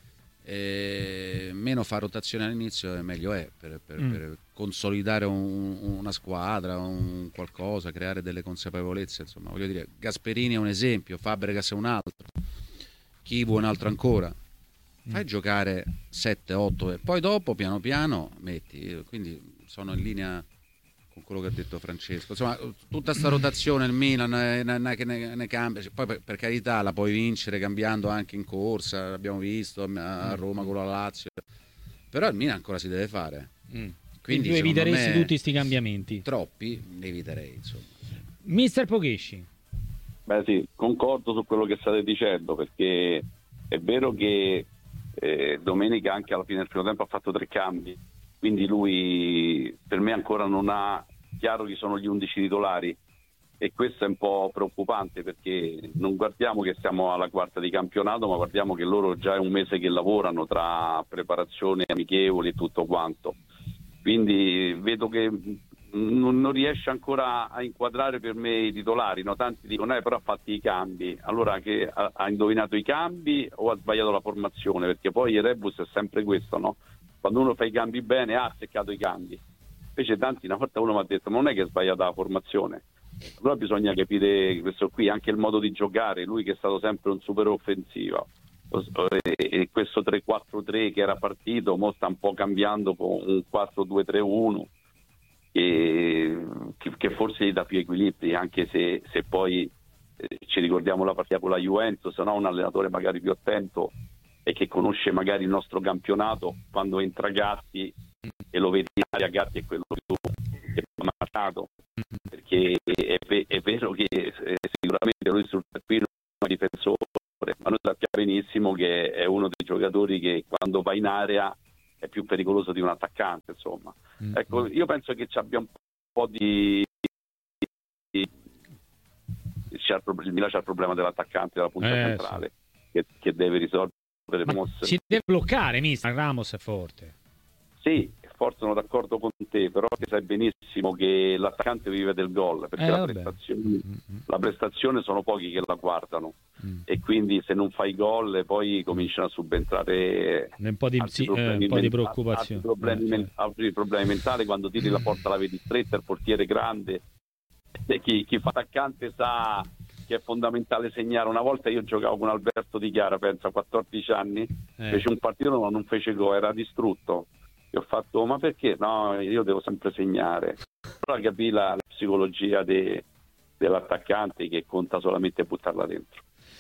eh, meno fa rotazione all'inizio e meglio è per, per- Mm. per consolidare un- una squadra, un qualcosa, creare delle consapevolezze. Insomma, voglio dire, Gasperini è un esempio, Fabregas è un altro, Chivu è un altro ancora. Fai Mm. giocare sette otto e poi dopo piano piano metti. Quindi sono in linea con quello che ha detto Francesco. Insomma, tutta sta rotazione, il Milan eh, ne- ne- che ne, ne cambia. Poi per, per carità la puoi vincere cambiando anche in corsa, l'abbiamo visto a a Roma con la Lazio. Però il Milan ancora si deve fare. Mm. Quindi tu secondo eviteresti me, tutti questi cambiamenti. Troppi ne eviterei, insomma. Mister Pochesci. Beh sì, concordo su quello che state dicendo, perché è vero che eh, domenica anche alla fine del primo tempo ha fatto tre cambi, quindi lui per me ancora non ha chiaro chi sono gli undici titolari, e questo è un po' preoccupante, perché non guardiamo che siamo alla quarta di campionato, ma guardiamo che loro già è un mese che lavorano tra preparazione, amichevoli e tutto quanto. Quindi vedo che non, non riesce ancora a inquadrare per me i titolari, no? Tanti dicono eh, però ha fatto i cambi, allora che ha, ha indovinato i cambi o ha sbagliato la formazione, perché poi il rebus è sempre questo, no? Quando uno fa i cambi bene ha azzeccato i cambi, invece tanti una volta uno mi ha detto ma non è che è sbagliata la formazione, allora bisogna capire questo qui, anche il modo di giocare, lui che è stato sempre un super offensivo, e questo tre quattro tre che era partito mo sta un po' cambiando con un quattro due tre uno che, che forse gli dà più equilibri, anche se, se poi eh, ci ricordiamo la partita con la Juventus, no? Un allenatore magari più attento e che conosce magari il nostro campionato, quando entra Gatti e lo vedi in aria, Gatti è quello che tu che ha marcato, perché è, è vero che eh, sicuramente lui sul perfilo è un difensore, ma noi sappiamo benissimo che è uno dei giocatori che quando va in area è più pericoloso di un attaccante, insomma. Mm-hmm. Ecco, io penso che ci abbia un po' di... di... C'è il, il Milan c'ha il problema dell'attaccante della punta eh, centrale, sì. che, che deve risolvere. Ma si deve bloccare, mister. Ramos è forte. Sì, forse sono d'accordo con te, però sai benissimo che l'attaccante vive del gol, perché eh, la, prestazione, mm-hmm. la prestazione sono pochi che la guardano, mm. e quindi se non fai gol poi cominciano a subentrare un po' di, altri sì, problemi, eh, un po' di men- preoccupazione, altri problemi, eh, men- altri problemi mentali, quando tiri la porta la vedi stretta, il portiere grande, e chi, chi fa attaccante sa che è fondamentale segnare. Una volta io giocavo con Alberto Di Chiara, penso a quattordici anni, eh. fece un partito ma non fece gol, era distrutto. Io ho fatto, ma perché? No, io devo sempre segnare. Però capì la, la psicologia de, dell'attaccante, che conta solamente buttarla dentro.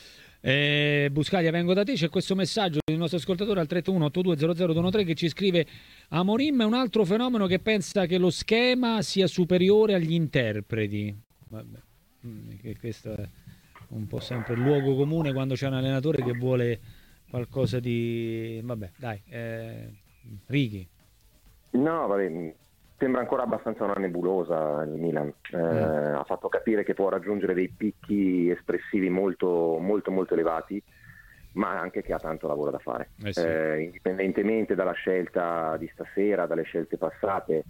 Eh, Buscaglia, vengo da te, c'è questo messaggio del nostro ascoltatore al tre uno otto due zero zero due uno tre che ci scrive: Amorim è un altro fenomeno che pensa che lo schema sia superiore agli interpreti. Vabbè, che questo è un po' sempre il luogo comune quando c'è un allenatore che vuole qualcosa di... vabbè, dai, eh, Righi. No, vabbè, sembra ancora abbastanza una nebulosa il Milan. Eh, mm. Ha fatto capire che può raggiungere dei picchi espressivi molto, molto, molto elevati, ma anche che ha tanto lavoro da fare. Eh sì. eh, indipendentemente dalla scelta di stasera, dalle scelte passate,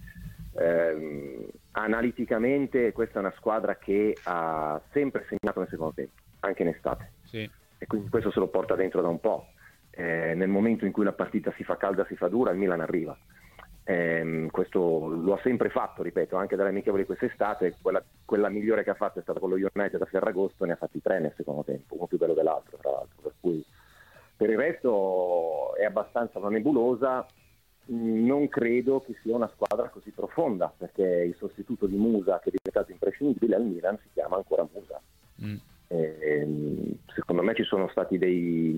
eh, analiticamente questa è una squadra che ha sempre segnato nel secondo tempo, anche in estate. Sì. E quindi questo se lo porta dentro da un po'. Eh, nel momento in cui la partita si fa calda, si fa dura, il Milan arriva. Eh, questo lo ha sempre fatto, ripeto, anche dalle amichevoli quest'estate. Quella, quella migliore che ha fatto è stata con lo United a Ferragosto, ne ha fatti tre nel secondo tempo, uno più bello dell'altro tra l'altro, per cui per il resto è abbastanza una nebulosa. Non credo che sia una squadra così profonda, perché il sostituto di Musa, che è diventato imprescindibile al Milan, si chiama ancora Musa. mm. eh, secondo me ci sono stati dei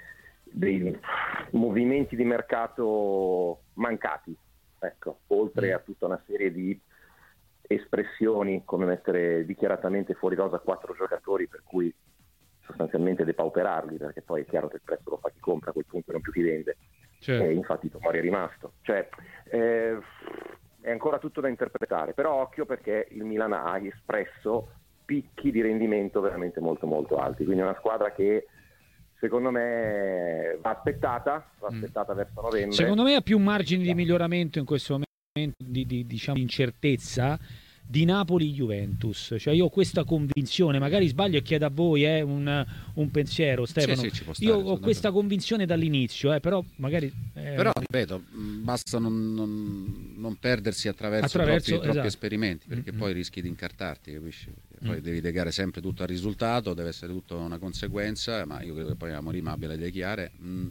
dei movimenti di mercato mancati, ecco, oltre a tutta una serie di espressioni come mettere dichiaratamente fuori rosa quattro giocatori, per cui sostanzialmente depauperarli, perché poi è chiaro che il prezzo lo fa chi compra, a quel punto non più chi vende. Certo. E infatti Tomori è rimasto, cioè eh, è ancora tutto da interpretare, però occhio, perché il Milan ha espresso picchi di rendimento veramente molto molto alti, quindi è una squadra che secondo me va aspettata, va aspettata mm. verso novembre. Secondo me ha più margini di miglioramento in questo momento di, di diciamo incertezza di Napoli-Juventus. Cioè io ho questa convinzione, magari sbaglio e chiedo a voi eh, un, un pensiero, Stefano. Sì, sì, ci può stare, io ho questa convinzione dall'inizio, eh, però magari... Eh, però ripeto, basta non, non, non perdersi attraverso, attraverso troppi, troppi esatto. esperimenti, perché mm-hmm. poi rischi di incartarti, capisci? Poi mm. devi legare sempre tutto al risultato, deve essere tutto una conseguenza, ma io credo che poi Amorim abbia le idee chiare. Mm.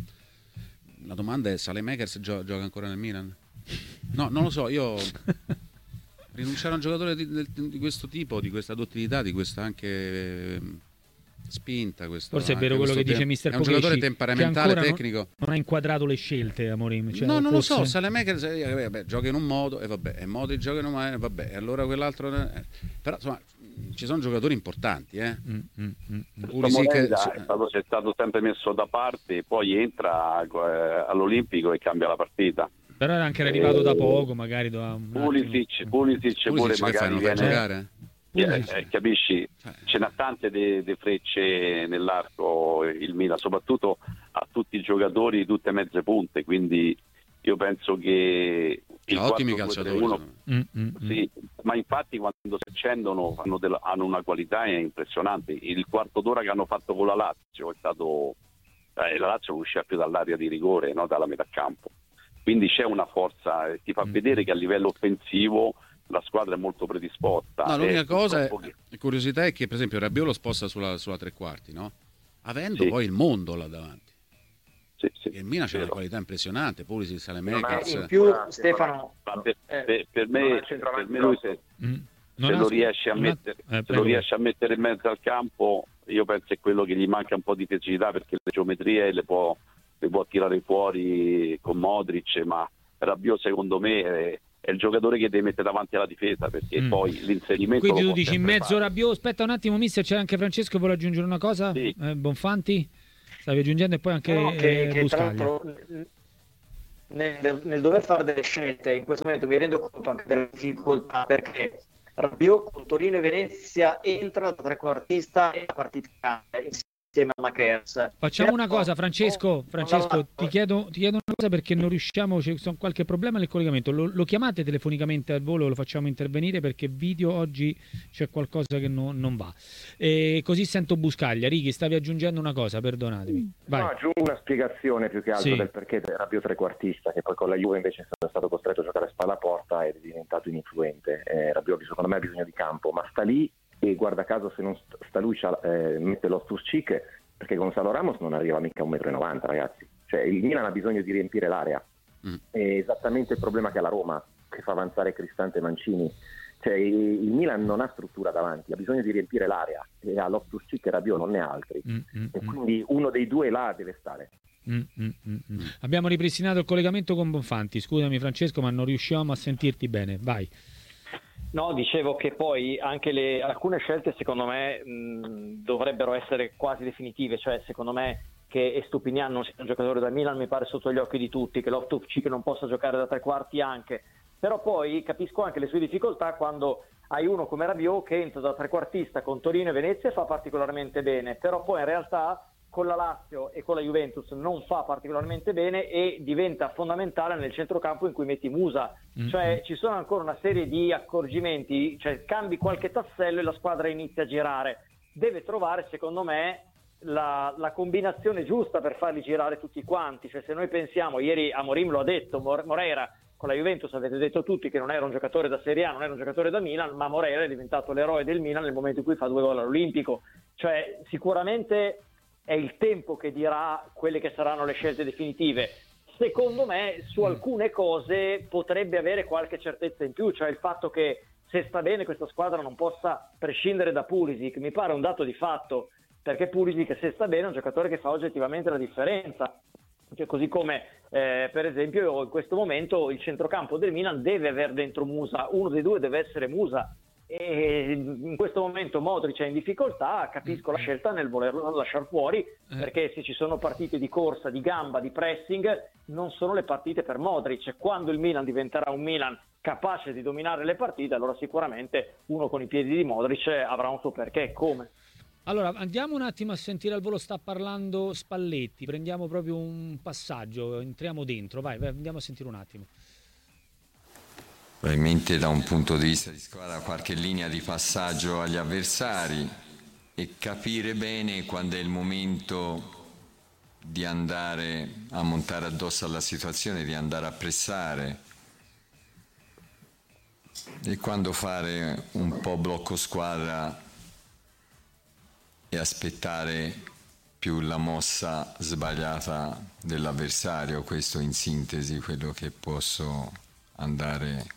La domanda è: Saelemaekers gio- gioca ancora nel Milan? No, non lo so, io... rinunciare a un giocatore di, di, di questo tipo, di questa dottilità, di questa anche eh, spinta, questo, forse è vero quello che te- dice mister è un giocatore temperamentale, tecnico. Non, non ha inquadrato le scelte Amorim, cioè, no, non forse... lo so. Saelemaekers eh, vabbè, gioca in un modo e vabbè, e Modric gioca in un modo e vabbè, e allora quell'altro eh. Però insomma ci sono giocatori importanti, eh. Mm, mm, mm. Pulisic è stato, è stato sempre messo da parte, e poi entra eh, all'Olimpico e cambia la partita. Però era anche arrivato eh, da poco, magari da un Pulisic, Pulisic pure magari viene, giocare? Eh, eh, capisci? Ce n'ha tante de, de frecce nell'arco il Milan, soprattutto a tutti i giocatori di tutte mezze punte, quindi io penso che il ottimi calciatori uno, mm, mm, sì, ma infatti quando si accendono hanno, della, hanno una qualità impressionante. Il quarto d'ora che hanno fatto con la Lazio è stato eh, la Lazio non usciva più dall'area di rigore, no? Dalla metà campo, quindi c'è una forza, eh, ti fa vedere che a livello offensivo la squadra è molto predisposta. No, l'unica eh, cosa, è, che... curiosità, è che per esempio Rabiot lo sposta sulla, sulla tre quarti, no? Avendo sì. poi il mondo là davanti. Sì, sì. Il Milan c'è una qualità impressionante, Pulisic, Saelemaekers. In più Stefano, per, per, per me, per me lui se, Mm. se lo riesce a mettere, eh, se lo riesce a mettere in mezzo al campo, io penso è quello che gli manca un po' di fisicità, perché le geometrie le può, le può tirare fuori con Modric, ma Rabiot secondo me è, è il giocatore che deve mettere davanti alla difesa, perché Mm. poi l'inserimento Quindi lo tu può dici in sempre mezzo fare. Rabiot. Aspetta un attimo, mister, c'è anche Francesco, vuole aggiungere una cosa? Sì. Eh, Bonfanti? Stavi aggiungendo, e poi anche no, che, eh, che tra Buscaglia. l'altro nel, nel dover fare delle scelte in questo momento mi rendo conto anche delle difficoltà, perché Rabiot con Torino e Venezia entra da trequartista e la partita cambia insieme a Makers. Facciamo una Però- cosa, Francesco, Francesco ti, chiedo, ti chiedo una cosa, perché non riusciamo, c'è qualche problema nel collegamento. Lo, lo chiamate telefonicamente al volo, lo facciamo intervenire, perché video oggi c'è qualcosa che no- non va. E così sento Buscaglia. Righi, stavi aggiungendo una cosa, perdonatemi. Vai. No, aggiungo una spiegazione più che altro Sì. del perché Rabiot trequartista, che poi con la Juve invece è stato costretto a giocare a spalla a porta ed è diventato ininfluente. Eh, Rabiot secondo me ha bisogno di campo, ma sta lì e guarda caso se non sta lui eh, mette Loftus-Cheek, perché Gonzalo Ramos non arriva mica a un metro e novanta, ragazzi. Cioè il Milan ha bisogno di riempire l'area. Mm. È esattamente il problema che ha la Roma, che fa avanzare Cristante e Mancini. Cioè il Milan non ha struttura davanti, ha bisogno di riempire l'area e ha Loftus-Cheek e Rabiot, non ne ha altri. Mm, mm, E mm. quindi uno dei due là deve stare. Mm, mm, mm, mm. Abbiamo ripristinato il collegamento con Bonfanti. Scusami Francesco, ma non riusciamo a sentirti bene. Vai. No, dicevo che poi anche le, alcune scelte secondo me mh, dovrebbero essere quasi definitive, cioè secondo me che Estupiñán non sia un giocatore da Milan mi pare sotto gli occhi di tutti, che Loftus-Cheek non possa giocare da tre quarti anche, però poi capisco anche le sue difficoltà quando hai uno come Rabiot che entra da trequartista con Torino e Venezia e fa particolarmente bene, però poi in realtà con la Lazio e con la Juventus non fa particolarmente bene e diventa fondamentale nel centrocampo in cui metti Musa. Mm-hmm. Cioè ci sono ancora una serie di accorgimenti, cioè cambi qualche tassello e la squadra inizia a girare. Deve trovare, secondo me, la, la combinazione giusta per farli girare tutti quanti. Cioè se noi pensiamo, ieri Amorim lo ha detto, Moreira con la Juventus avete detto tutti che non era un giocatore da Serie A, non era un giocatore da Milan, ma Moreira è diventato l'eroe del Milan nel momento in cui fa due gol all'Olimpico. Cioè sicuramente è il tempo che dirà quelle che saranno le scelte definitive. Secondo me su alcune cose potrebbe avere qualche certezza in più, cioè il fatto che se sta bene questa squadra non possa prescindere da Pulisic, mi pare un dato di fatto, perché Pulisic se sta bene è un giocatore che fa oggettivamente la differenza. Cioè, così come eh, per esempio in questo momento il centrocampo del Milan deve aver dentro Musa, uno dei due deve essere Musa, e in questo momento Modric è in difficoltà, capisco la scelta nel volerlo lasciare fuori, perché se ci sono partite di corsa, di gamba, di pressing, non sono le partite per Modric. Quando il Milan diventerà un Milan capace di dominare le partite, allora sicuramente uno con i piedi di Modric avrà un suo perché. Come? Allora andiamo un attimo a sentire al volo, sta parlando Spalletti, prendiamo proprio un passaggio, entriamo dentro, vai, vai andiamo a sentire un attimo. Probabilmente da un punto di vista di squadra qualche linea di passaggio agli avversari e capire bene quando è il momento di andare a montare addosso alla situazione, di andare a pressare e quando fare un po' blocco squadra e aspettare più la mossa sbagliata dell'avversario. Questo in sintesi quello che posso andare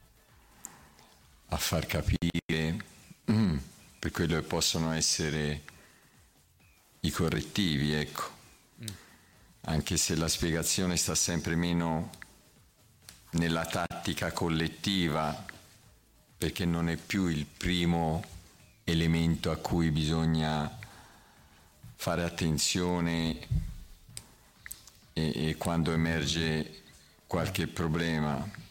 a far capire mm, per quello che possono essere i correttivi, ecco. Mm. Anche se la spiegazione sta sempre meno nella tattica collettiva, perché non è più il primo elemento a cui bisogna fare attenzione e, e quando emerge qualche problema.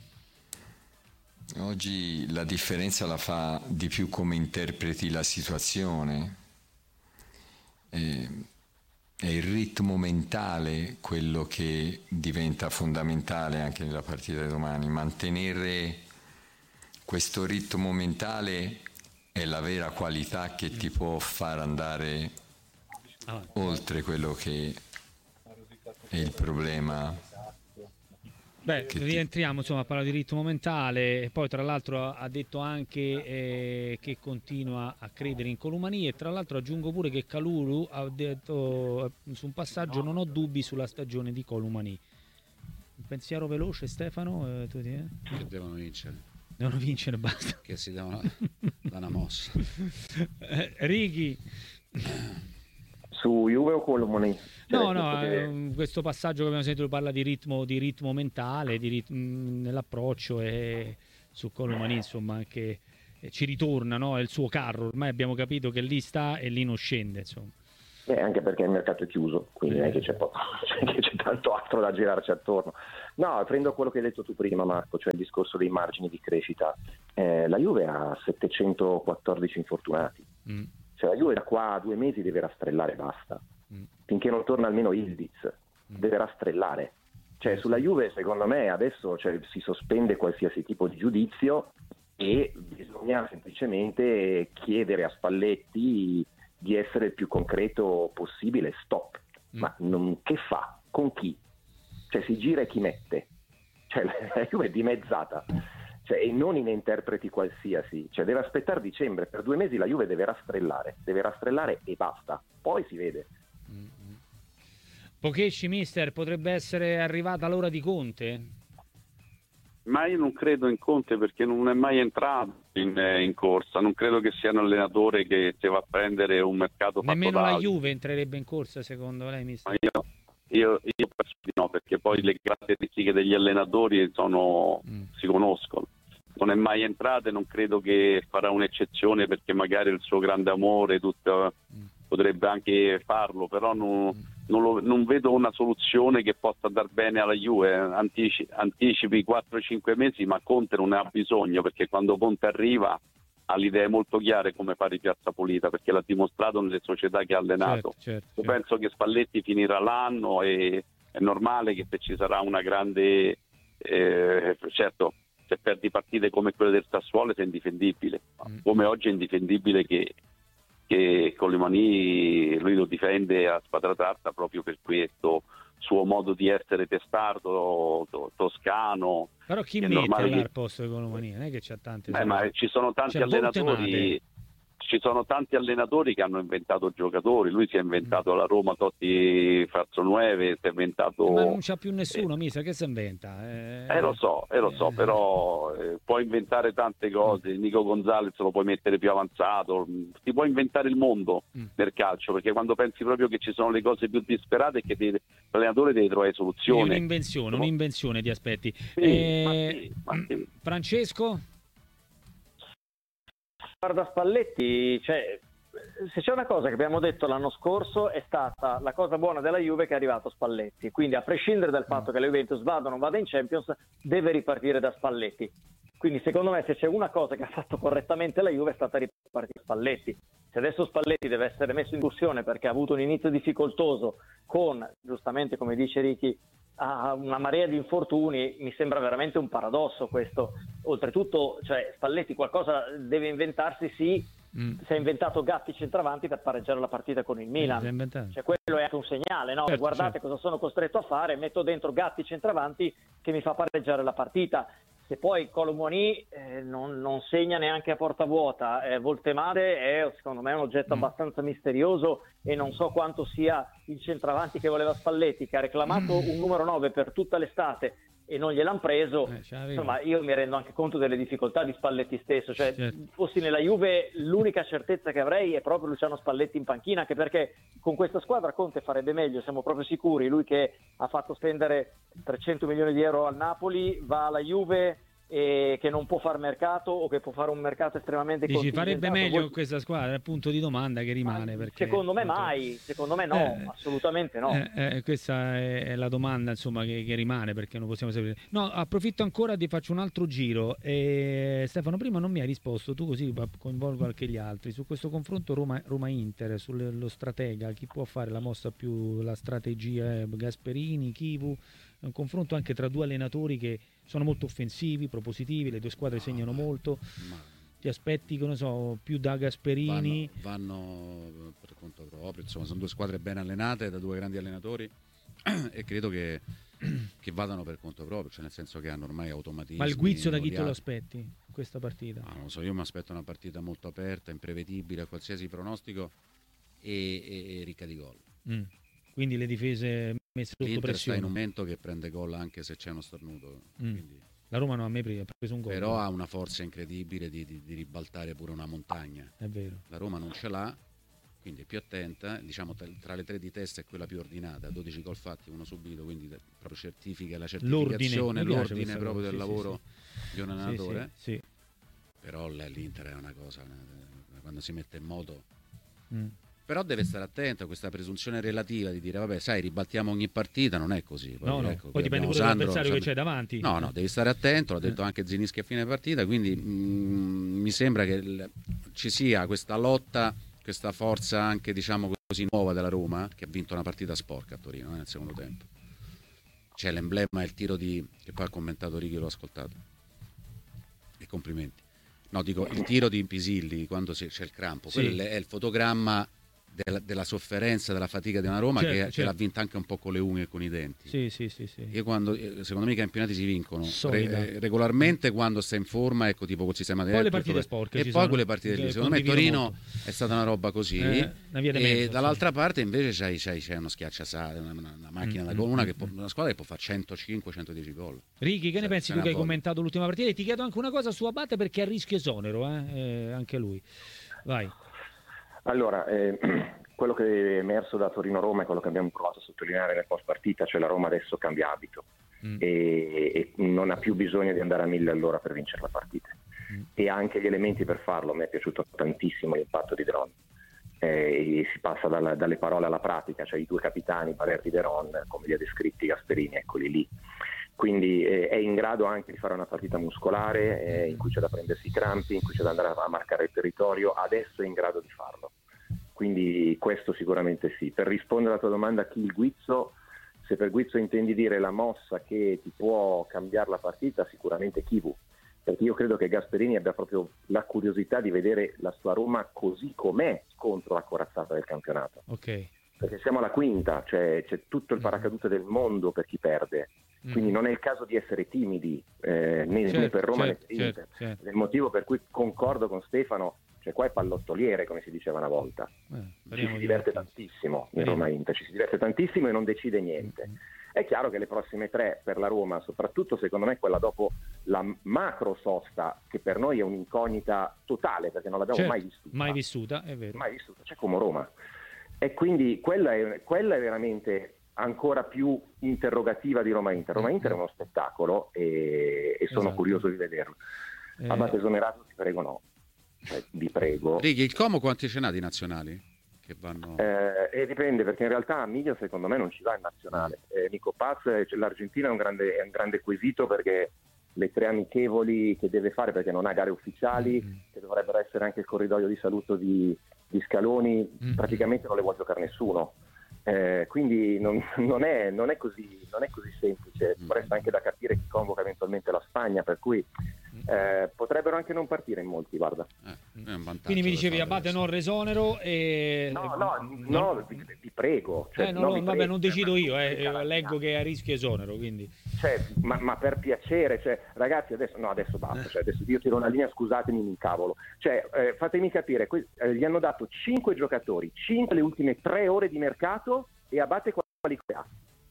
Oggi la differenza la fa di più come interpreti la situazione, è, è il ritmo mentale quello che diventa fondamentale anche nella partita di domani, mantenere questo ritmo mentale è la vera qualità che ti può far andare oltre quello che è il problema. Beh, Che ti- rientriamo insomma a parlare di ritmo mentale, e poi tra l'altro ha detto anche eh, che continua a credere in Colomani, e tra l'altro aggiungo pure che Kalulu ha detto eh, su un passaggio: non ho dubbi sulla stagione di Colomani. Un pensiero veloce, Stefano? Eh, tu ti- eh? Che devono vincere, Devono vincere, basta. che si devono dare una mossa. Eh, Righi. Su Juve o Colomani? No, no, che... questo passaggio che abbiamo sentito parla di ritmo, di ritmo mentale, di rit- nell'approccio, e su Colomani insomma anche eh, ci ritorna, no? È il suo carro, ormai abbiamo capito che lì sta e lì non scende, insomma. Eh, anche perché il mercato è chiuso, quindi non è che c'è, poco, che c'è tanto altro da girarci attorno. No, prendo quello che hai detto tu prima, Marco, cioè il discorso dei margini di crescita. Eh, la Juve ha settecentoquattordici infortunati. Mm. Cioè la Juve da qua a due mesi deve rastrellare e basta. Mm. Finché non torna almeno Ildiz, mm. deve rastrellare. Cioè sulla Juve secondo me adesso cioè, si sospende qualsiasi tipo di giudizio e bisogna semplicemente chiedere a Spalletti di essere il più concreto possibile. Stop. Mm. Ma non, che fa? Con chi? Cioè si gira e chi mette? Cioè la Juve è dimezzata. Cioè, e non in interpreti qualsiasi, cioè deve aspettare dicembre, per due mesi la Juve deve rastrellare, deve rastrellare e basta, poi si vede. Mm-hmm. Pochetci, mister, potrebbe essere arrivata l'ora di Conte? Ma io non credo in Conte perché non è mai entrato in, in corsa, non credo che sia un allenatore che si va a prendere un mercato fatto nemmeno da la altri. Juve entrerebbe in corsa secondo lei, mister? Ma io, io, io penso di no, perché poi le caratteristiche degli allenatori sono, mm. si conoscono. Non è mai entrato e non credo che farà un'eccezione perché magari il suo grande amore tutto, mm. potrebbe anche farlo, però non, mm. non, lo, non vedo una soluzione che possa dar bene alla Juve. Antici, anticipi quattro cinque mesi, ma Conte non ne ha bisogno, perché quando Conte arriva ha le idee molto chiare come fare Piazza Pulita, perché l'ha dimostrato nelle società che ha allenato. Certo, certo, Io certo. penso che Spalletti finirà l'anno e è normale che se ci sarà una grande eh, certo se perdi partite come quelle del Sassuolo sei indifendibile, mm. come oggi è indifendibile che, che Colomani lui lo difende a spadra tratta proprio per questo suo modo di essere testardo, to, toscano. Però chi mette là che... al posto di Colomani? Non è che c'ha tante... Beh, ma ci sono tanti c'è allenatori... Ci sono tanti allenatori che hanno inventato giocatori, lui si è inventato la Roma Totti Frazzonueve, si è inventato... Ma non c'ha più nessuno, eh. Misa, che si inventa? Eh, eh lo so, eh, lo so, eh. però eh, puoi inventare tante cose, Nico Gonzalez lo puoi mettere più avanzato, ti puoi inventare il mondo mm. nel calcio, perché quando pensi proprio che ci sono le cose più disperate è che deve, l'allenatore deve trovare soluzioni. Quindi un'invenzione, un'invenzione di aspetti. Sì, eh, ma sì, ma sì. Francesco? Guarda Spalletti, cioè, se c'è una cosa che abbiamo detto l'anno scorso è stata la cosa buona della Juve che è arrivato Spalletti, quindi a prescindere dal fatto che la Juventus vada o non vada in Champions deve ripartire da Spalletti, quindi secondo me se c'è una cosa che ha fatto correttamente la Juve è stata ripartire da Spalletti. Se adesso Spalletti deve essere messo in discussione perché ha avuto un inizio difficoltoso con, giustamente come dice Ricky, a una marea di infortuni, mi sembra veramente un paradosso questo. Oltretutto, cioè, Spalletti qualcosa deve inventarsi, sì, mm. si è inventato Gatti centravanti per pareggiare la partita con il Milan, cioè, quello è anche un segnale, no? Certo, guardate certo. cosa sono costretto a fare, metto dentro Gatti centravanti che mi fa pareggiare la partita. Se poi Colomani eh, non, non segna neanche a porta vuota, eh, Voltemade è secondo me un oggetto mm. abbastanza misterioso e non so quanto sia il centravanti che voleva Spalletti, che ha reclamato mm. un numero nove per tutta l'estate e non gliel'hanno preso. Eh, insomma, io mi rendo anche conto delle difficoltà di Spalletti stesso, cioè certo. fossi nella Juve l'unica certezza che avrei è proprio Luciano Spalletti in panchina, anche perché con questa squadra Conte farebbe meglio, siamo proprio sicuri. Lui che ha fatto spendere trecento milioni di euro al Napoli va alla Juve e che non può far mercato o che può fare un mercato estremamente Dici, contingentato. farebbe meglio Voi... con questa squadra, è il punto di domanda che rimane. Perché, secondo me mai, secondo me no, eh, assolutamente no. Eh, eh, questa è, è la domanda insomma che, che rimane, perché non possiamo sapere. No, approfitto ancora, ti faccio un altro giro. E, Stefano, prima non mi hai risposto, tu così coinvolgo anche gli altri, su questo confronto Roma, Roma-Inter, sullo stratega, chi può fare la mossa più, la strategia, eh, Gasperini, Chivu, È un confronto anche tra due allenatori che sono molto offensivi, propositivi, le due squadre segnano ma, molto. Ma... Ti aspetti, che ne so, più da Gasperini? Vanno, vanno per conto proprio, insomma, sono due squadre ben allenate da due grandi allenatori e credo che, che vadano per conto proprio, cioè nel senso che hanno ormai automatismi. Ma il guizzo da chi te lo odiati. aspetti questa partita? Ma non lo so, io mi aspetto una partita molto aperta, imprevedibile a qualsiasi pronostico e, e, e ricca di gol. Mm. Quindi le difese messe sotto L'Inter pressione. sta in un momento che prende gol anche se c'è uno stornuto. Mm. Quindi... La Roma non ha mai preso un gol. Però ha una forza incredibile di, di, di ribaltare pure una montagna. È vero. La Roma non ce l'ha, quindi è più attenta. Diciamo tra le tre di testa è quella più ordinata. dodici gol fatti, uno subito, quindi proprio certifica la certificazione, l'ordine, l'ordine proprio del sì, lavoro sì, sì. di un allenatore. Sì, sì, sì. Però l'Inter è una cosa, quando si mette in moto... Mm. Però deve stare attento a questa presunzione relativa di dire vabbè sai ribaltiamo ogni partita, non è così. Poi, no, no. ecco, Poi dipende pure Sandro, dall'avversario Sandro... che c'è davanti. No, no, devi stare attento, l'ha detto eh. anche Zinischi a fine partita, quindi mh, mi sembra che il, ci sia questa lotta, questa forza anche diciamo così nuova della Roma, che ha vinto una partita sporca a Torino eh, nel secondo tempo. C'è l'emblema, il tiro di... che poi ha commentato Righi, l'ho ascoltato. E complimenti. No, dico, il tiro di Pisilli quando c'è il crampo, sì. quello è il fotogramma della, della sofferenza, della fatica di una Roma certo, che, certo. che l'ha vinta anche un po' con le unghie e con i denti. Sì, sì, sì, sì. Io quando, secondo me i campionati si vincono re, regolarmente quando sta in forma, ecco, tipo col sistema poi le partite sporche e poi sono, quelle partite lì. Secondo me Torino molto. È stata una roba così eh, una via e mezzo, dall'altra sì. parte invece c'hai, c'hai, c'hai uno schiacciasale, una, una, una macchina mm, da gol, una, che può, una squadra che può fare centocinque centodieci gol. Righi, che cioè, ne pensi tu che hai folle. commentato l'ultima partita? E ti chiedo anche una cosa su Abate perché è a rischio esonero, eh? Eh, anche lui. Vai. Allora, eh, quello che è emerso da Torino-Roma è quello che abbiamo provato a sottolineare nel post partita, cioè la Roma adesso cambia abito mm. e, e non ha più bisogno di andare a mille all'ora per vincere la partita mm. e ha anche gli elementi per farlo. Mi è piaciuto tantissimo l'impatto di De Ron eh, e si passa dalla, dalle parole alla pratica, cioè i due capitani Balerdi e De Ron, come li ha descritti Gasperini, eccoli lì. Quindi eh, è in grado anche di fare una partita muscolare eh, in cui c'è da prendersi i crampi, in cui c'è da andare a marcare il territorio, adesso è in grado di farlo. Quindi questo sicuramente sì. Per rispondere alla tua domanda, chi il guizzo, se per guizzo intendi dire la mossa che ti può cambiare la partita, sicuramente Chivu, perché io credo che Gasperini abbia proprio la curiosità di vedere la sua Roma così com'è contro la corazzata del campionato. Ok. Perché siamo alla quinta, cioè c'è tutto il paracadute del mondo per chi perde. Quindi non è il caso di essere timidi eh, né, certo, né per Roma certo, né per Inter. Certo, certo. È il motivo per cui concordo con Stefano, cioè qua è pallottoliere come si diceva una volta. Eh, ci si diverte tantissimo in Roma Inter, ci si diverte tantissimo e non decide niente. Mm-hmm. È chiaro che le prossime tre per la Roma, soprattutto secondo me quella dopo la macro sosta, che per noi è un'incognita totale perché non l'abbiamo certo, mai vissuta. Mai vissuta, è vero. Mai vissuta, c'è come Roma. E quindi quella è, quella è veramente ancora più interrogativa di Roma Inter. Roma Inter è uno spettacolo e, e sono esatto. curioso di vederlo. Eh... Abate esonerato, ti prego no. Cioè, vi prego. Righi, il Como quanti ce n'ha di nazionali? Che vanno... eh, e dipende, perché in realtà Miglio secondo me non ci va in nazionale. Eh, Nico Paz, cioè, l'Argentina è un, grande, è un grande quesito perché le tre amichevoli che deve fare, perché non ha gare ufficiali, mm-hmm. che dovrebbero essere anche il corridoio di saluto di, di Scaloni, mm-hmm. praticamente non le vuole giocare nessuno. Eh, quindi non, non, è, non, è così, non è così semplice, resta anche da capire chi convoca eventualmente la Spagna, per cui eh, potrebbero anche non partire in molti, guarda. Eh, quindi mi dicevi Abate non resonero e... no no no, no vi, vi prego, cioè, eh, no, no, no, vi vabbè prego, non decido io, eh, leggo che è a rischio esonero, quindi cioè, ma, ma per piacere, cioè, ragazzi adesso no adesso basta, cioè, adesso io tiro una linea, scusatemi, mi incavolo, cioè, eh, fatemi capire, que- eh, gli hanno dato cinque giocatori, cinque le ultime tre ore di mercato e Abate quali ha.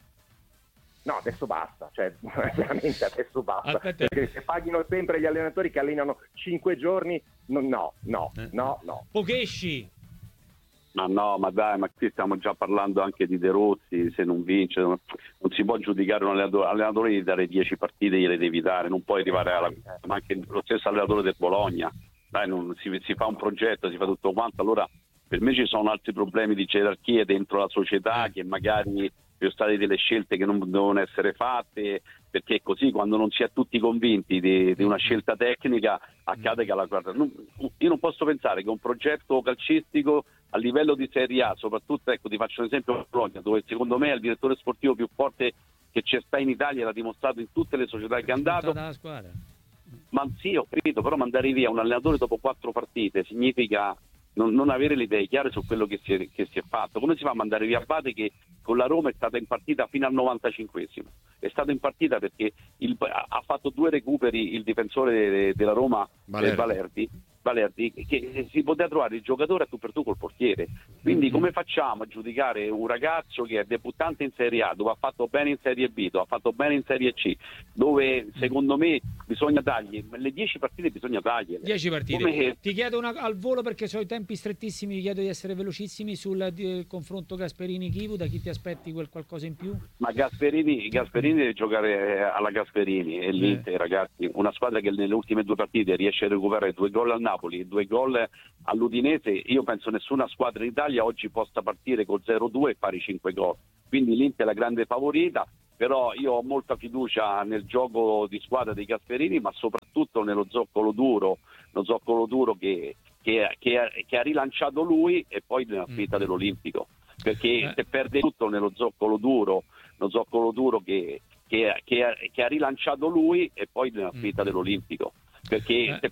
No, adesso basta, cioè veramente adesso basta. Aspetta. Perché se paghino sempre gli allenatori che allenano cinque giorni, no, no, no, no, no. Pochesci. Ma no, ma dai, ma qui stiamo già parlando anche di De Rossi, se non vince, non, non si può giudicare un allenatore, allenatore di dare dieci partite, gliele devi dare, non puoi arrivare alla... ma anche lo stesso allenatore del Bologna, dai, non, si, si fa un progetto, si fa tutto quanto, allora per me ci sono altri problemi di gerarchie dentro la società che magari ci sono state delle scelte che non devono essere fatte, perché così quando non si è tutti convinti di, di una scelta tecnica accade che la guarda. Non, io non posso pensare che un progetto calcistico a livello di Serie A, soprattutto, ecco, ti faccio un esempio Bologna, dove secondo me è il direttore sportivo più forte che c'è sta in Italia, l'ha dimostrato in tutte le società che è andato. La squadra. Ma sì, ho capito, però mandare via un allenatore dopo quattro partite significa non, non avere le idee chiare su quello che si, è, che si è fatto. Come si fa a mandare via Abate, che con la Roma è stata in partita fino al novantacinquesimo? È stato in partita perché il, ha fatto due recuperi il difensore de, de, della Roma, Valerdi. Valerdi, Valerdi, che si poteva trovare il giocatore a tu per tu col portiere. Quindi come facciamo a giudicare un ragazzo che è debuttante in Serie A, dove ha fatto bene in Serie B, dove ha fatto bene in Serie C, dove secondo me bisogna dargli le dieci partite, bisogna dargliele. dieci partite. Come... Ti chiedo una, al volo, perché ho i tempi strettissimi, ti chiedo di essere velocissimi sul di, confronto Gasperini-Chivu. Da chi ti aspetti quel qualcosa in più? Ma Gasperini, Gasperini deve giocare alla Gasperini e l'Inter, eh. ragazzi, una squadra che nelle ultime due partite riesce a recuperare due gol al Napoli e due gol all'Udinese. Io penso nessuna squadra in Italia oggi possa partire col zero due e fare cinque gol, quindi l'Inter è la grande favorita, però io ho molta fiducia nel gioco di squadra dei Gasperini, ma soprattutto nello zoccolo duro, lo zoccolo duro che, che, che, che ha rilanciato lui, e poi nella sfida mm. dell'Olimpico, perché eh. se perde tutto nello zoccolo duro, lo zoccolo duro che, che, che, che ha rilanciato lui, e poi nella sfida mm. dell'Olimpico, perché eh. se